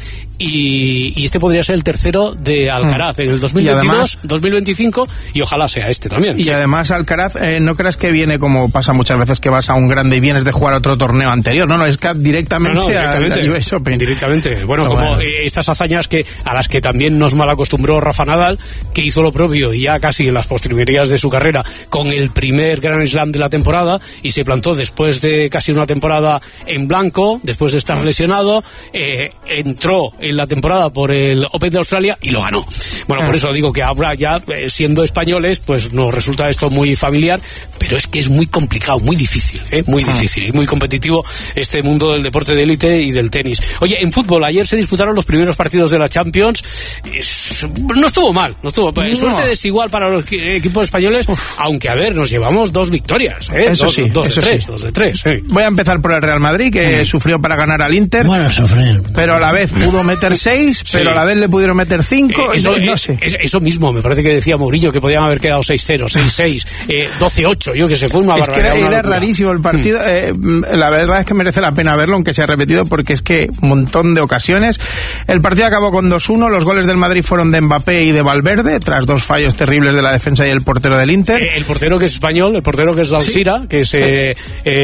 y, y este podría ser el tercero de Alcaraz en el dos mil veintidós, además, dos mil veinticinco, y ojalá sea este también. Y sí. además Alcaraz, eh, no creas que viene como pasa muchas veces que vas a un grande y vienes de jugar otro torneo anterior, no, no, es que directamente, no, no, directamente al U S Open. Directamente, bueno, Pero como bueno. estas hazañas que a las que también nos malacostumbró Rafa Nadal, que hizo lo propio y ya casi en las postrimerías de su carrera con el primer Grand Slam de la temporada, y se plantó después de casi una temporada en blanco, después de estar lesionado, eh, entró en la temporada por el Open de Australia y lo ganó. Bueno, por eso digo que ahora ya, eh, siendo españoles, pues nos resulta esto muy familiar, pero es que es muy complicado, muy difícil, ¿eh? muy difícil y muy competitivo este mundo del deporte de élite y del tenis. Oye, en fútbol, ayer se disputaron los primeros partidos de la Champions. Es, no estuvo mal, no estuvo no. Suerte desigual para los equipos españoles, Uf. aunque a ver, nos llevamos dos victorias, ¿eh? Eso dos, sí, dos eso de tres, sí. dos de tres. ¿eh? Voy a empezar por el Real Madrid, que mm. sufrió para ganar al Inter. Bueno, sufrir. Pero a la vez pudo meter seis, sí. pero a la vez le pudieron meter cinco. Eh, eso, no, no sé. Eh, eso mismo, me parece que decía Mourinho, que podían haber quedado seis cero, seis seis, eh, doce ocho, yo que sé, fue una es barbaridad. Es que era, era locura. rarísimo el partido. Mm. Eh, la verdad es que merece la pena verlo, aunque se ha repetido, porque es que un montón de ocasiones. El partido acabó con dos uno, los goles del Madrid fueron de Mbappé y de Valverde, tras dos fallos terribles de la defensa y el portero del Inter. Eh, el portero que es español, el portero que es de Alcira, ¿sí? que se,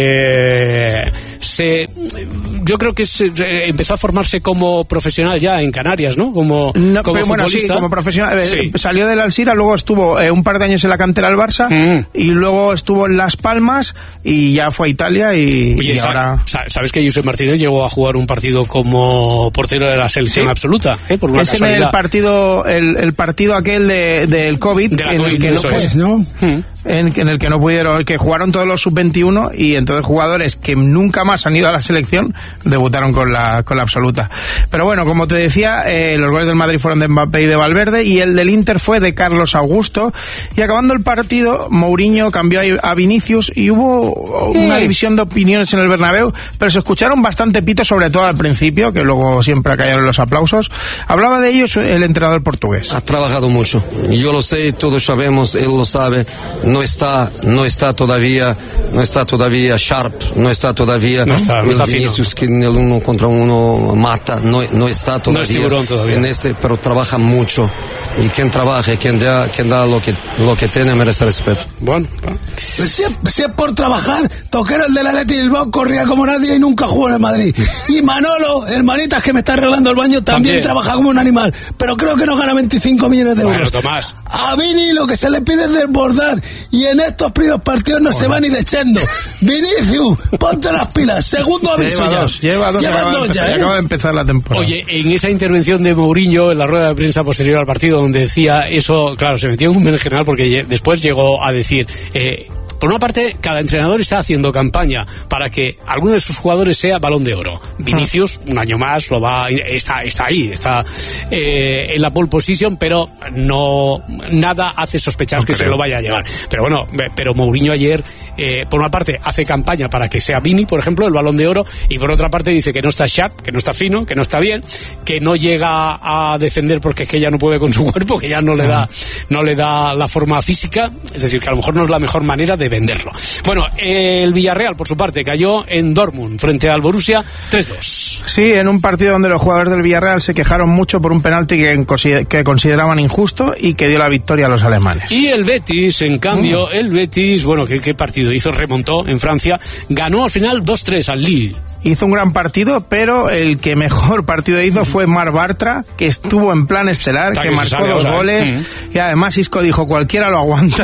eh, se... Yo creo que se, eh, empezó a formarse como profesional ya en Canarias, ¿no? Como, no, como pero, bueno, sí, como profesional. Sí. Eh, salió del Alcira, luego estuvo eh, un par de años en la cantera del Barça, mm. y luego estuvo en Las Palmas, y ya fue a Italia, y, Oye, y sabe, ahora... ¿sabes que Josep Martínez llegó a jugar un partido como portero de la selección sí. absoluta? ¿eh? Por una es en el partido, el, el partido aquel de, del COVID, de en COVID, el que no, es. ¿no? Mm. En, en el que no pudieron, que jugaron todos los sub veintiuno, y entonces jugadores que nunca más han ido a la selección debutaron con la, con la absoluta. Pero bueno, como te decía, eh, los goles del Madrid fueron de Mbappé y de Valverde, y el del Inter fue de Carlos Augusto, y acabando el partido, Mourinho cambió a Vinicius, y hubo una división de opiniones en el Bernabéu, pero se escucharon bastante pitos, sobre todo al principio, que luego siempre cayeron los aplausos. Hablaba de ellos el entrenador portugués. Ha trabajado mucho, yo lo sé, todos sabemos, él lo sabe. No está, no está todavía, no está todavía sharp, no está todavía no está, no el está Vinicius fino. Que en el uno contra uno mata, no, no está todavía, no es tiburón todavía en este, pero trabaja mucho, y quien trabaja, quien da, quien da lo que, lo que tiene merece respeto. Bueno, si es, si es por trabajar, Toquero, el del Athletic Bilbao, corría como nadie y nunca jugó en el Madrid. Y Manolo, el manitas que me está arreglando el baño, también, también trabaja como un animal, pero creo que no gana veinticinco millones de euros. Bueno, Tomás. A Vini lo que se le pide es desbordar, y en estos primeros partidos no bueno. se va ni dechando. Vinicius, ponte las pilas. Segundo aviso lleva ya. Dos, lleva dos, lleva dos ya, ¿eh? Acaba de empezar la temporada. Oye, en esa intervención de Mourinho en la rueda de prensa posterior al partido, donde decía eso, claro, se metió en un berenjenal, porque después llegó a decir... Eh, por una parte, cada entrenador está haciendo campaña para que alguno de sus jugadores sea Balón de Oro. Vinicius, un año más, lo va, está, está ahí, está eh, en la pole position, pero no nada hace sospechar no que creo. se lo vaya a llevar. Pero bueno, pero Mourinho ayer, eh, por una parte, hace campaña para que sea Vini, por ejemplo, el Balón de Oro, y por otra parte dice que no está sharp, que no está fino, que no está bien, que no llega a defender porque es que ya no puede con su cuerpo, que ya no le da, no le da la forma física, es decir, que a lo mejor no es la mejor manera de venderlo. Bueno, el Villarreal, por su parte, cayó en Dortmund frente al Borussia tres dos. Sí, en un partido donde los jugadores del Villarreal se quejaron mucho por un penalti que, que consideraban injusto y que dio la victoria a los alemanes. Y el Betis, en cambio, mm. el Betis, bueno, ¿qué, qué partido hizo? Remontó en Francia, ganó al final dos tres al Lille. Hizo un gran partido, pero el que mejor partido hizo fue Marc Bartra, que estuvo en plan estelar, Está que, que marcó dos ahora, goles, ¿eh? Y además Isco dijo, cualquiera lo aguanta.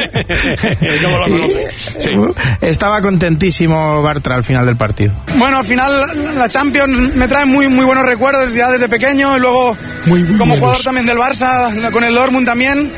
¿Cómo lo conoce? Sí. Estaba contentísimo Bartra al final del partido. Bueno, al final la Champions me trae muy muy buenos recuerdos ya desde pequeño, y luego muy, muy como buenos. jugador también del Barça, con el Dortmund también.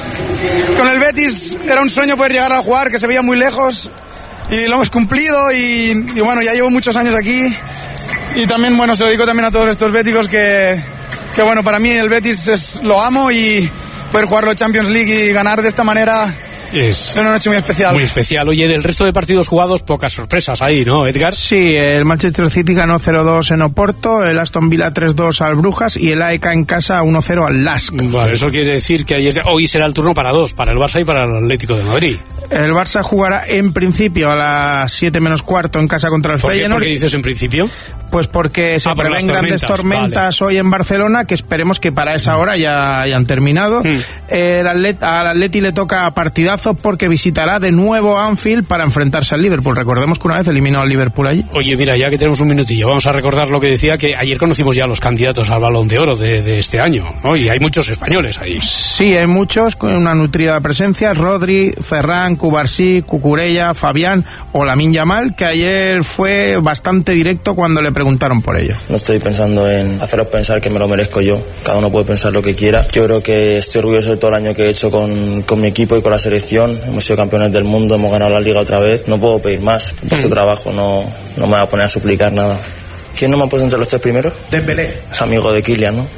Con el Betis era un sueño poder llegar a jugar, que se veía muy lejos, y lo hemos cumplido, y, y bueno, ya llevo muchos años aquí, y también, bueno, se lo digo también a todos estos béticos que, que bueno, para mí el Betis es, lo amo, y poder jugar la Champions League y ganar de esta manera Es una noche muy especial. Muy especial. Oye, del resto de partidos jugados, pocas sorpresas ahí, ¿no, Edgar? Sí, el Manchester City ganó cero dos en Oporto, el Aston Villa tres dos al Brujas y el A E K en casa uno cero al Lask. Vale, eso quiere decir que ayer, hoy será el turno para dos, para el Barça y para el Atlético de Madrid. El Barça jugará en principio a las siete menos cuarto en casa contra el ¿Por qué, Feyenoord. ¿Por qué dices en principio? Pues porque se ah, por prevén tormentas, grandes tormentas vale. hoy en Barcelona, que esperemos que para esa hora ya hayan terminado. Mm. El Atlet, al Atleti le toca partidazo porque visitará de nuevo Anfield para enfrentarse al Liverpool. Recordemos que una vez eliminó al Liverpool allí. Oye, mira, ya que tenemos un minutillo, vamos a recordar lo que decía, que ayer conocimos ya a los candidatos al Balón de Oro de, de este año, ¿no? Y hay muchos españoles ahí. Sí, hay muchos, con una nutrida presencia. Rodri, Ferran, Cubarsí, Cucurella, Fabián o Lamine Yamal, que ayer fue bastante directo cuando le preguntaron por ello. No estoy pensando en haceros pensar que me lo merezco yo. Cada uno puede pensar lo que quiera. Yo creo que estoy orgulloso de todo el año que he hecho con, con mi equipo y con la selección. Hemos sido campeones del mundo, hemos ganado la Liga otra vez. No puedo pedir más. Vuestro trabajo no, no me va a poner a suplicar nada. ¿Quién no me ha puesto entre los tres primeros? Dembélé. Es amigo de Kylian, ¿no?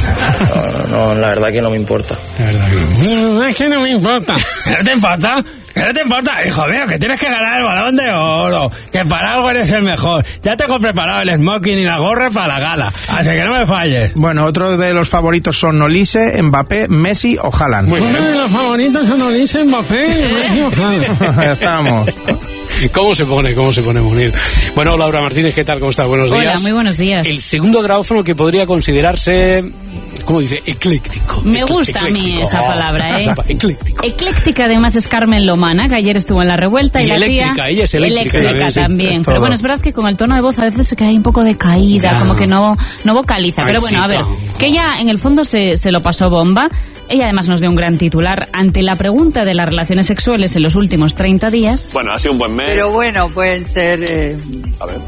No, no, no, la verdad que no me importa. La verdad que no. Es que no me importa. ¿No te importa? ¿Qué no te importa? Hijo mío, que tienes que ganar el Balón de Oro, que para algo eres el mejor. Ya tengo preparado el smoking y la gorra para la gala, así que no me falles. Bueno, otros de los favoritos son Olise, Mbappé, Messi o Haaland. Uno de los favoritos son Olise, Mbappé, Messi o Haaland. Ya estamos. ¿Cómo se pone? ¿Cómo se pone Munir? Bueno, Laura Martínez, ¿qué tal? ¿Cómo estás? Buenos días. Hola, muy buenos días. El segundo grabófono que podría considerarse, ¿cómo dice? Ecléctico. Me gusta ecléctico. a mí esa oh, palabra, ¿eh? Ecléctico. Ecléctica además es Carmen Lomana, que ayer estuvo en la revuelta. Y, y la eléctrica, tía, ella es eléctrica. Eléctrica también. también. Sí, pero bueno, es verdad que con el tono de voz a veces se queda ahí un poco decaída, ya. como que no, no vocaliza. Ay, pero bueno, sí, a ver, no. que ella en el fondo se, se lo pasó bomba. Ella además nos dio un gran titular ante la pregunta de las relaciones sexuales en los últimos treinta días. Bueno, ha sido un buen mes. Pero bueno, pueden ser... Eh, a ver.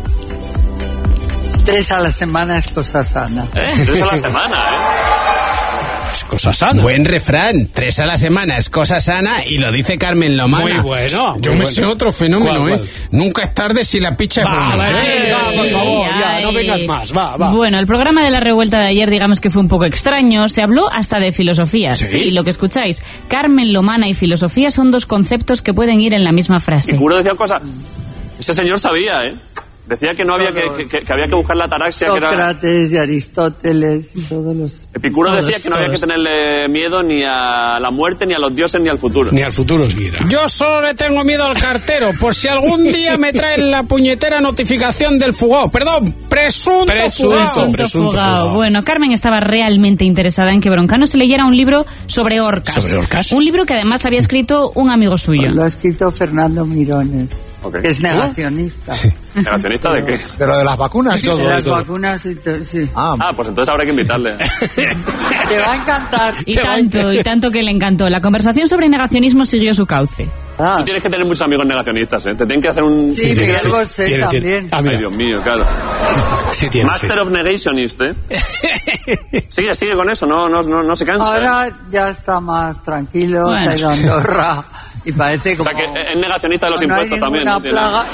Tres a la semana es cosa sana. ¿Eh? Tres a la semana, ¿eh? Es cosa sana. Buen refrán. Tres a la semana es cosa sana y lo dice Carmen Lomana. Muy bueno. Yo muy me bueno. sé otro fenómeno, ¿Cuál, ¿eh? cuál? Nunca es tarde si la picha es va, buena. Va, ¿eh? va, sí, por favor, ya, no vengas más. Va, va. Bueno, el programa de la revuelta de ayer, digamos que fue un poco extraño. Se habló hasta de filosofía. Sí, sí lo que escucháis. Carmen Lomana y filosofía son dos conceptos que pueden ir en la misma frase. Y Curo decía cosas. Ese señor sabía, ¿eh? Decía que no había que, que, que había que buscar la ataraxia. Sócrates que era... y Aristóteles y todos los... Epicuro todos, decía que no todos. había que tenerle miedo ni a la muerte, ni a los dioses, ni al futuro. Ni al futuro, siquiera. Yo solo le tengo miedo al cartero, por si algún día me traen la puñetera notificación del fugado. Perdón, presunto, presunto fugado. Presunto, presunto fugado. fugado. Bueno, Carmen estaba realmente interesada en que Broncano se leyera un libro sobre orcas. ¿Sobre orcas? Un libro que además había escrito un amigo suyo. Lo ha escrito Fernando Mirones. Okay. Que es negacionista. ¿Negacionista de qué? De lo de las vacunas. Sí, de las vacunas y todo, sí. Ah, ah, pues entonces habrá que invitarle. Te va a encantar. Y tanto, y tanto que le encantó. La conversación sobre negacionismo siguió su cauce. Ah. Tú tienes que tener muchos amigos negacionistas, ¿eh? Te tienen que hacer un... Sí, sí, Miguel sí, Bosé tiene, también. Tiene. Ah, Ay, Dios mío, claro. Sí, tiene, Master sí, sí. of Negationist, ¿eh? sigue, sigue con eso, no, no, no, no se cansa. Ahora ¿eh? ya está más tranquilo, Bueno. se ha ido a Andorra y parece como... O sea, que es negacionista de los no impuestos hay también. ninguna ¿no? Tiene- plaga.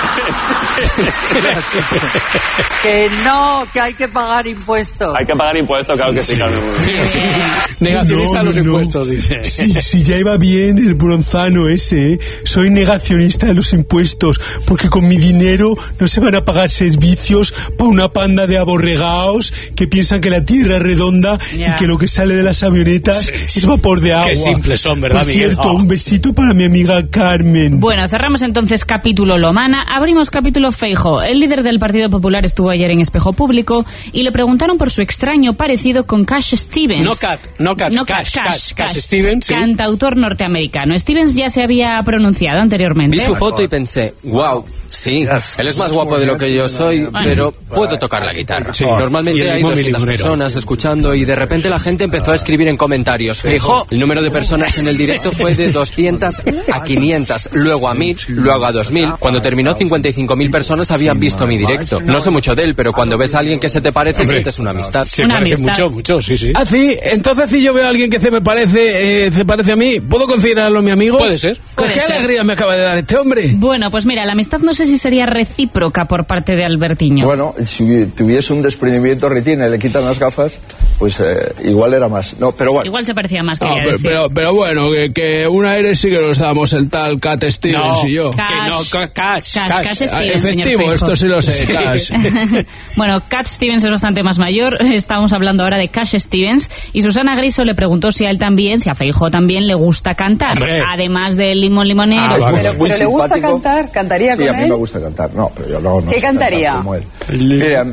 Que no, que hay que pagar impuestos. Hay que pagar impuestos, claro que sí, Carmen. Negacionista No, de los no, no. impuestos, dice. Sí, sí, ya iba bien el bronzano ese, ¿eh? Soy negacionista de los impuestos, porque con mi dinero no se van a pagar servicios para una panda de aborregaos que piensan que la tierra es redonda Ya. y que lo que sale de las avionetas Sí, es vapor de agua. Qué simples son, ¿verdad, Por Miguel? cierto, Oh. un besito para mi amiga Carmen. Bueno, cerramos entonces capítulo Lomana, abrimos capítulo Feijóo. El líder del Partido Popular estuvo ayer en Espejo Público y le preguntaron por su extraño parecido con Cash Stevens. No Cat, no Cat, No Cash, Cash, Cash, Cash, Cash Stevens, sí. cantautor norteamericano. Stevens ya se había pronunciado anteriormente. Vi su foto y pensé, wow, sí, él es más guapo de lo que yo soy, pero puedo tocar la guitarra. Sí. Normalmente Y el hay mismo doscientas milimonero. personas escuchando y de repente la gente empezó a escribir en comentarios, Feijóo, el número de personas en el directo fue de doscientas a quinientas, luego a mil, luego a dos mil. Cuando terminó, cincuenta y cinco mil personas habían visto mi directo. No sé mucho de él, pero cuando ves a alguien que se te parece, Hombre, sientes una amistad. Se Una parece amistad. mucho, mucho, sí, sí. Ah, sí, entonces si yo veo a alguien que se me parece, eh, se parece a mí, ¿puedo considerarlo mi amigo? Puede ser. Pues Puede qué ser. alegría me acaba de dar este hombre. Bueno, pues mira, la amistad no sé sé si sería recíproca por parte de Albertiño. Bueno, si tuviese un desprendimiento retina y le quitan las gafas, pues eh, igual era más. No, pero bueno. Igual se parecía más que no, pero, pero, pero bueno, que, que un aire sí que nos damos el tal Cat Stevens no, y yo. Cash, que no, Cash, Cash, Cash, Cash Stevens, ah, efectivo, esto sí lo sé, Cash. Bueno, Cat Stevens es bastante más mayor. Estamos hablando ahora de Cash Stevens. Y Susana Griso le preguntó si a él también, si a Feijóo también le gusta cantar. Hombre. Además del limón limonero. Ah, vale. Pero, pero ¿le gusta cantar? ¿Cantaría sí, con él? Sí, a mí me gusta cantar. No, pero yo no, no ¿Qué sé cantaría? Como él. Mira,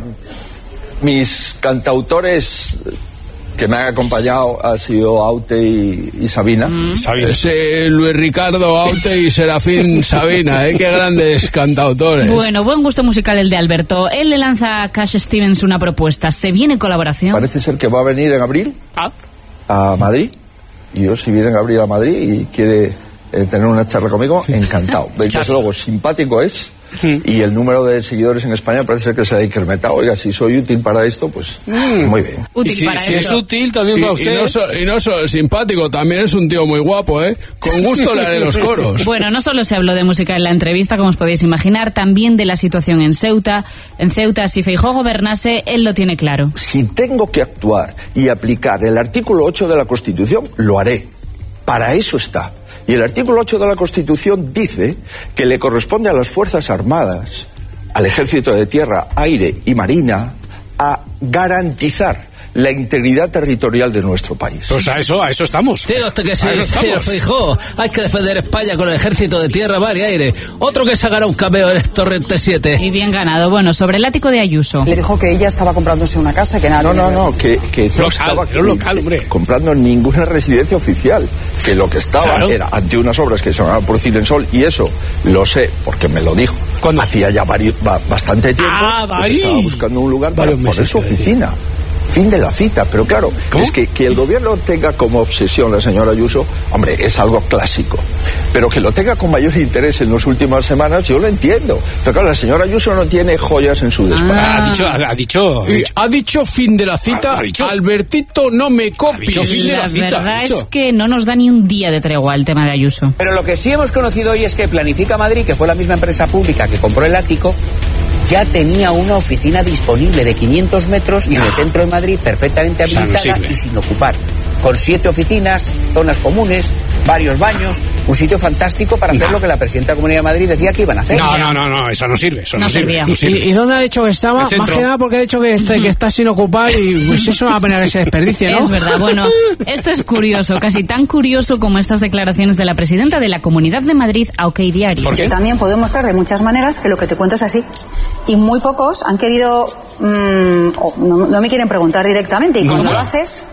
mis cantautores que me han acompañado ha sido Aute y, y Sabina. Mm. Ese Luis Ricardo Aute y Serafín Sabina, ¿eh? Qué grandes cantautores. Bueno, buen gusto musical el de Alberto. Él le lanza a Cash Stevens una propuesta. ¿Se viene colaboración? Parece ser que va a venir en abril ah. a Madrid. Y yo, si viene en abril a Madrid y quiere eh, tener una charla conmigo, encantado. Desde luego, simpático es. Y el número de seguidores en España parece ser que se ha incrementado. Oiga, si soy útil para esto, pues mm. muy bien. Útil si, para si esto. es útil también y, para usted. Y no, so, y no solo simpático, también es un tío muy guapo, ¿eh? Con gusto le haré los coros. Bueno, no solo se habló de música en la entrevista, como os podéis imaginar, también de la situación en Ceuta. En Ceuta, si Feijóo gobernase, él lo tiene claro. Si tengo que actuar y aplicar el artículo ocho de la Constitución, lo haré. Para eso está. Y el artículo ocho de la Constitución dice que le corresponde a las Fuerzas Armadas, al Ejército de Tierra, Aire y Marina, a garantizar la integridad territorial de nuestro país. Pues a eso, a eso estamos. Tío, usted que sí, señor Feijóo, hay que defender España con el Ejército de Tierra, Mar y Aire. Otro que sacará un cameo en el Torrente siete. Y bien ganado. Bueno, sobre el ático de Ayuso. Le dijo que ella estaba comprándose una casa, que nada. No, no, no, que, que no local, estaba era un local, hombre. comprando ninguna residencia oficial. Que lo que estaba claro. era ante unas obras que se van a producir en Sol, y eso lo sé porque me lo dijo. ¿Cuándo? Hacía ya varios, bastante tiempo. Ah, pues estaba buscando un lugar para poner su oficina. Fin de la cita, pero claro, ¿cómo? Es que, que el gobierno tenga como obsesión la señora Ayuso, hombre, es algo clásico, pero que lo tenga con mayor interés en las últimas semanas, yo lo entiendo, pero claro, la señora Ayuso no tiene joyas en su despacho. Ah, ha dicho, ha, ha dicho, y ha dicho fin de la cita, ha dicho, Albertito, no me copies. Fin de la, la cita, verdad es que no nos da ni un día de tregua el tema de Ayuso. Pero lo que sí hemos conocido hoy es que Planifica Madrid, que fue la misma empresa pública que compró el ático, ya tenía una oficina disponible de quinientos metros y en el centro de Madrid perfectamente habilitada, o sea, no y sin ocupar, con siete oficinas, zonas comunes, varios baños, un sitio fantástico para hacer no. lo que la presidenta de la Comunidad de Madrid decía que iban a hacer. No, no, no, no, eso no sirve, eso no, no sirve. No sirve. ¿Y, ¿Y dónde ha dicho que estaba? Más que nada porque ha dicho que, este, que está sin ocupar y pues eso va a pena que se desperdicie, ¿no? Es verdad, bueno, esto es curioso, casi tan curioso como estas declaraciones de la presidenta de la Comunidad de Madrid a OK Diario. Yo también puedo mostrar de muchas maneras que lo que te cuento es así. Y muy pocos han querido, mmm, oh, no, no me quieren preguntar directamente, y cuando no. lo haces...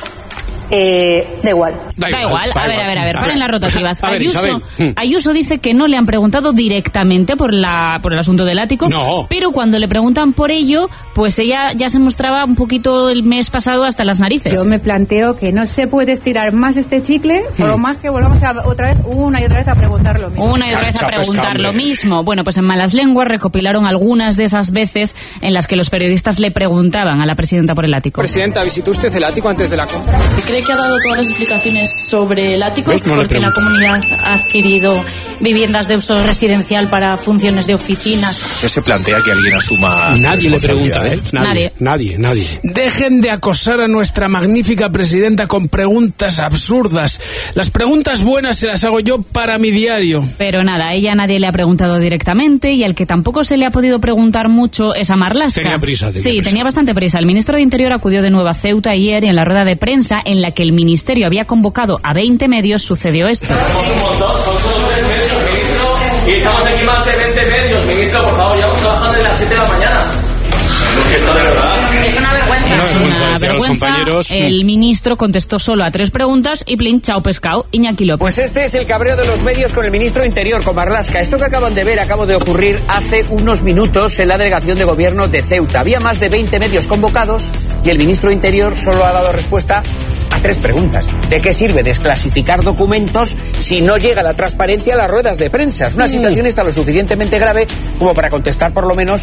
Eh, da igual. Da, da igual. igual. A, ver, igual. a ver, a ver, a paren las rotativas. A ver, Ayuso, Ayuso dice que no le han preguntado directamente por la por el asunto del ático, no. pero cuando le preguntan por ello, pues ella ya se mostraba un poquito el mes pasado hasta las narices. Yo me planteo que no se puede estirar más este chicle, hmm. por lo más que volvamos a otra vez, una y otra vez a preguntar lo mismo. Una y otra vez a preguntar lo mismo. Bueno, pues en Malas Lenguas recopilaron algunas de esas veces en las que los periodistas le preguntaban a la presidenta por el ático. Presidenta, ¿visitó usted el ático antes de la compra? ¿Cree que ha dado todas las explicaciones sobre el ático? No porque la comunidad ha adquirido viviendas de uso residencial para funciones de oficinas. ¿No se plantea que alguien asuma? Nadie le pregunta, ¿eh? Nadie. Nadie, nadie. Dejen de acosar a nuestra magnífica presidenta con preguntas absurdas. Las preguntas buenas se las hago yo para mi diario. Pero nada, a ella nadie le ha preguntado directamente y al que tampoco se le ha podido preguntar mucho es a Marlaska. Tenía prisa. Tenía sí, prisa. tenía bastante prisa. El ministro de Interior acudió de nuevo a Ceuta ayer y en la rueda de prensa en la que el ministerio había convocado a veinte medios sucedió esto. Somos un montón, son solo tres medios, ministro, y estamos aquí más de veinte medios, ministro, por favor, llevamos trabajando desde las siete de la mañana. Es que esto de verdad... Es una vergüenza. Es una vergüenza. El ministro contestó solo a tres preguntas y plin, chao pescado, Iñaki López. Pues este es el cabreo de los medios con el ministro de Interior, con Marlaska. Esto que acaban de ver acaba de ocurrir hace unos minutos en la delegación de gobierno de Ceuta. Había más de veinte medios convocados y el ministro de Interior solo ha dado respuesta a tres preguntas. ¿De qué sirve desclasificar documentos si no llega la transparencia a las ruedas de prensa? Es una situación esta lo suficientemente grave como para contestar por lo menos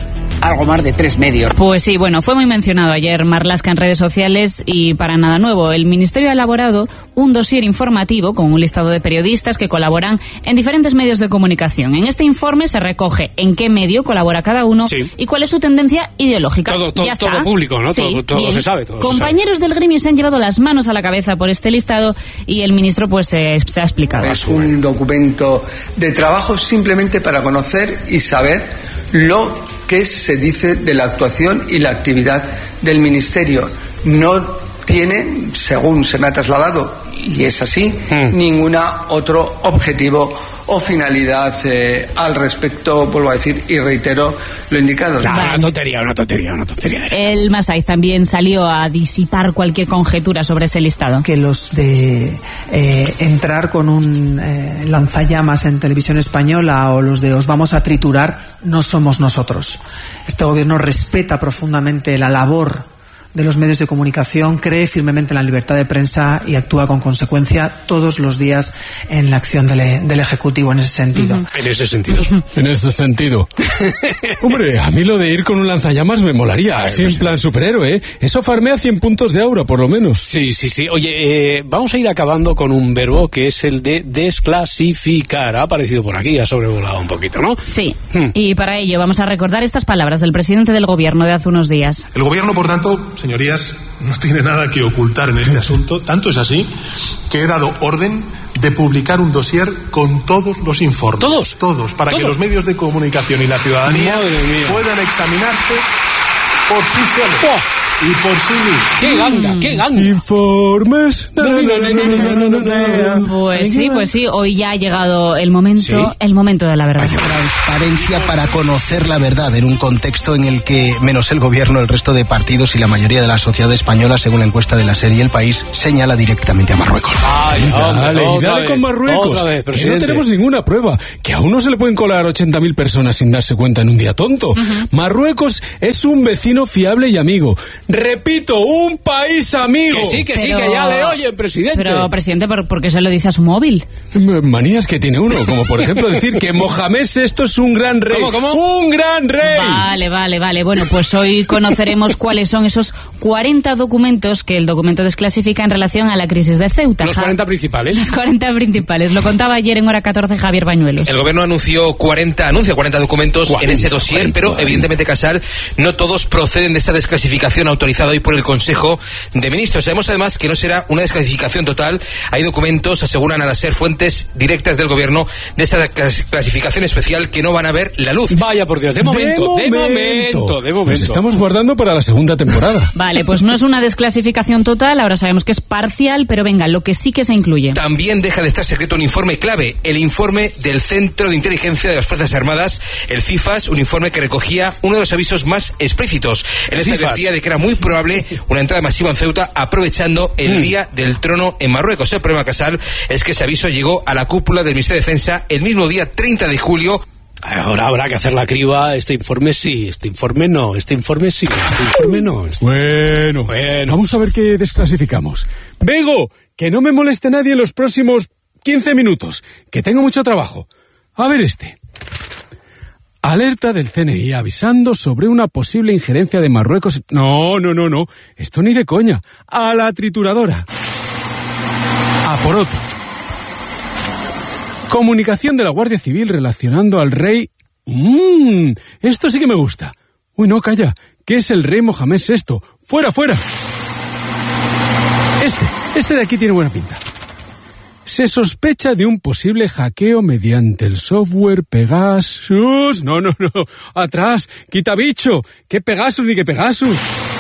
algo más de tres medios. Pues sí, bueno, fue muy mencionado ayer Marlaska en redes sociales y para nada nuevo. El Ministerio ha elaborado un dossier informativo con un listado de periodistas que colaboran en diferentes medios de comunicación. En este informe se recoge en qué medio colabora cada uno sí. y cuál es su tendencia ideológica. Todo, todo, ya todo público, ¿no? Sí, todo todo se sabe. Todo Compañeros se sabe. del gremio se han llevado las manos a la cabeza por este listado y el ministro pues eh, se ha explicado. Es un documento de trabajo simplemente para conocer y saber lo que se dice de la actuación y la actividad del ministerio. No tiene, según se me ha trasladado, y es así, mm. ninguna otro objetivo o finalidad eh, al respecto, vuelvo a decir y reitero lo indicado. Nah, vale. Una tontería, una tontería, una tontería. El Masaiz también salió a disipar cualquier conjetura sobre ese listado. Que los de eh, entrar con un eh, lanzallamas en televisión española o los de os vamos a triturar no somos nosotros. Este gobierno respeta profundamente la labor de los medios de comunicación, cree firmemente en la libertad de prensa y actúa con consecuencia todos los días en la acción del, del Ejecutivo en ese sentido. Uh-huh. En ese sentido. En ese sentido. Hombre, a mí lo de ir con un lanzallamas me molaría, así en plan superhéroe, ¿eh? Eso farmea cien puntos de aura, por lo menos. Sí, sí, sí. Oye, eh, vamos a ir acabando con un verbo que es el de desclasificar. Ha aparecido por aquí, ha sobrevolado un poquito, ¿no? Sí, hmm. y para ello vamos a recordar estas palabras del presidente del Gobierno de hace unos días. El Gobierno, por tanto, señorías, no tiene nada que ocultar en este asunto. Tanto es así que he dado orden de publicar un dossier con todos los informes. ¿Todos? Todos, para ¿Todos? que los medios de comunicación y la ciudadanía puedan examinarse por sí solos. ¡Oh! Y por sí mismos. ¡Qué ganga! ¡Qué ganga! Informes. No, no, no, no, no, no, no. Pues sí, pues sí. Hoy ya ha llegado el momento, ¿sí? el momento de la verdad. Transparencia para conocer la verdad en un contexto en el que, menos el gobierno, el resto de partidos y la mayoría de la sociedad española, según la encuesta de la serie El País, señala directamente a Marruecos. Ay, dale, y dale con Marruecos. Otra vez, que no tenemos ninguna prueba. Que a uno se le pueden colar ochenta mil personas sin darse cuenta en un día tonto. Uh-huh. Marruecos es un vecino fiable y amigo. Repito, un país amigo. Que sí, que pero, sí, que ya le oyen, presidente. Pero, presidente, ¿por, ¿por qué se lo dice a su móvil? Manías que tiene uno, como por ejemplo decir que Mohamed sexto es un gran rey. ¿Cómo, cómo? ¡Un gran rey! Vale, vale, vale. Bueno, pues hoy conoceremos cuáles son esos cuarenta documentos que el documento desclasifica en relación a la crisis de Ceuta. Los cuarenta principales. Los cuarenta principales. Lo contaba ayer en Hora catorce Javier Bañuelos. El gobierno anunció cuarenta, anuncia cuarenta documentos cuarenta, en ese dossier, cuarenta, pero cuarenta. Evidentemente, Casal, no todos proceden de esa desclasificación autorizada hoy por el Consejo de Ministros. Sabemos además que no será una desclasificación total. Hay documentos, aseguran a las ser fuentes directas del gobierno, de esa clasificación especial que no van a ver la luz. Vaya por Dios, de momento, de, de momento, momento, de momento. Nos estamos guardando para la segunda temporada. Vale, pues no es una desclasificación total, ahora sabemos que es parcial, pero venga, lo que sí que se incluye. También deja de estar secreto un informe clave, el informe del Centro de Inteligencia de las Fuerzas Armadas, el CIFAS, un informe que recogía uno de los avisos más explícitos. En ese advertía de que era muy probable una entrada masiva en Ceuta aprovechando el mm. Día del Trono en Marruecos. El problema, Casal, es que ese aviso llegó a la cúpula del Ministerio de Defensa el mismo día treinta de julio. Ahora habrá que hacer la criba. Este informe sí, este informe no, este informe sí, este informe no. Este... Bueno, bueno, vamos a ver qué desclasificamos. Bego, que no me moleste nadie en los próximos quince minutos, que tengo mucho trabajo. A ver este. Alerta del C N I avisando sobre una posible injerencia de Marruecos. No, no, no, no. Esto ni de coña. A la trituradora. A por otro. Comunicación de la Guardia Civil relacionando al rey... Mmm, esto sí que me gusta. Uy, no, calla. Que es el rey Mohamed sexto. ¡Fuera, fuera! Este, este de aquí tiene buena pinta. Se sospecha de un posible hackeo mediante el software Pegasus. No, no, no. Atrás. Quita bicho. ¿Qué Pegasus ni qué Pegasus?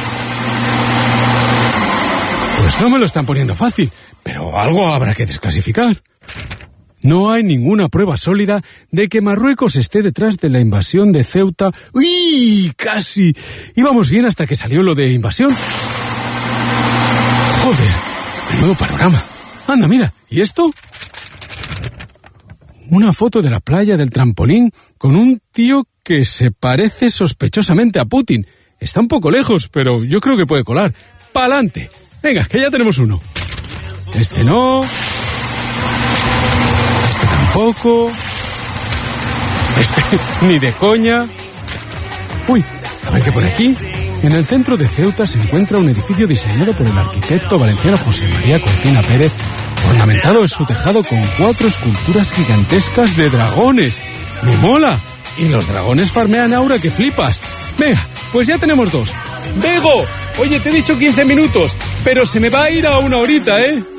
Pues no me lo están poniendo fácil, pero algo habrá que desclasificar. No hay ninguna prueba sólida de que Marruecos esté detrás de la invasión de Ceuta. ¡Uy! Casi. Íbamos bien hasta que salió lo de invasión. Joder, menudo panorama. Anda, mira, ¿y esto? Una foto de la playa del trampolín con un tío que se parece sospechosamente a Putin. Está un poco lejos, pero yo creo que puede colar. ¡Pa'lante! Venga, que ya tenemos uno. Este no. Este tampoco. Este ni de coña. Uy, A ver qué por aquí. En el centro de Ceuta se encuentra un edificio diseñado por el arquitecto valenciano José María Cortina Pérez, ornamentado en su tejado con cuatro esculturas gigantescas de dragones. ¡Me mola! Y los dragones farmean aura que flipas. Venga, pues ya tenemos dos. ¡Bego! Oye, te he dicho quince minutos, pero se me va a ir a una horita, ¿eh?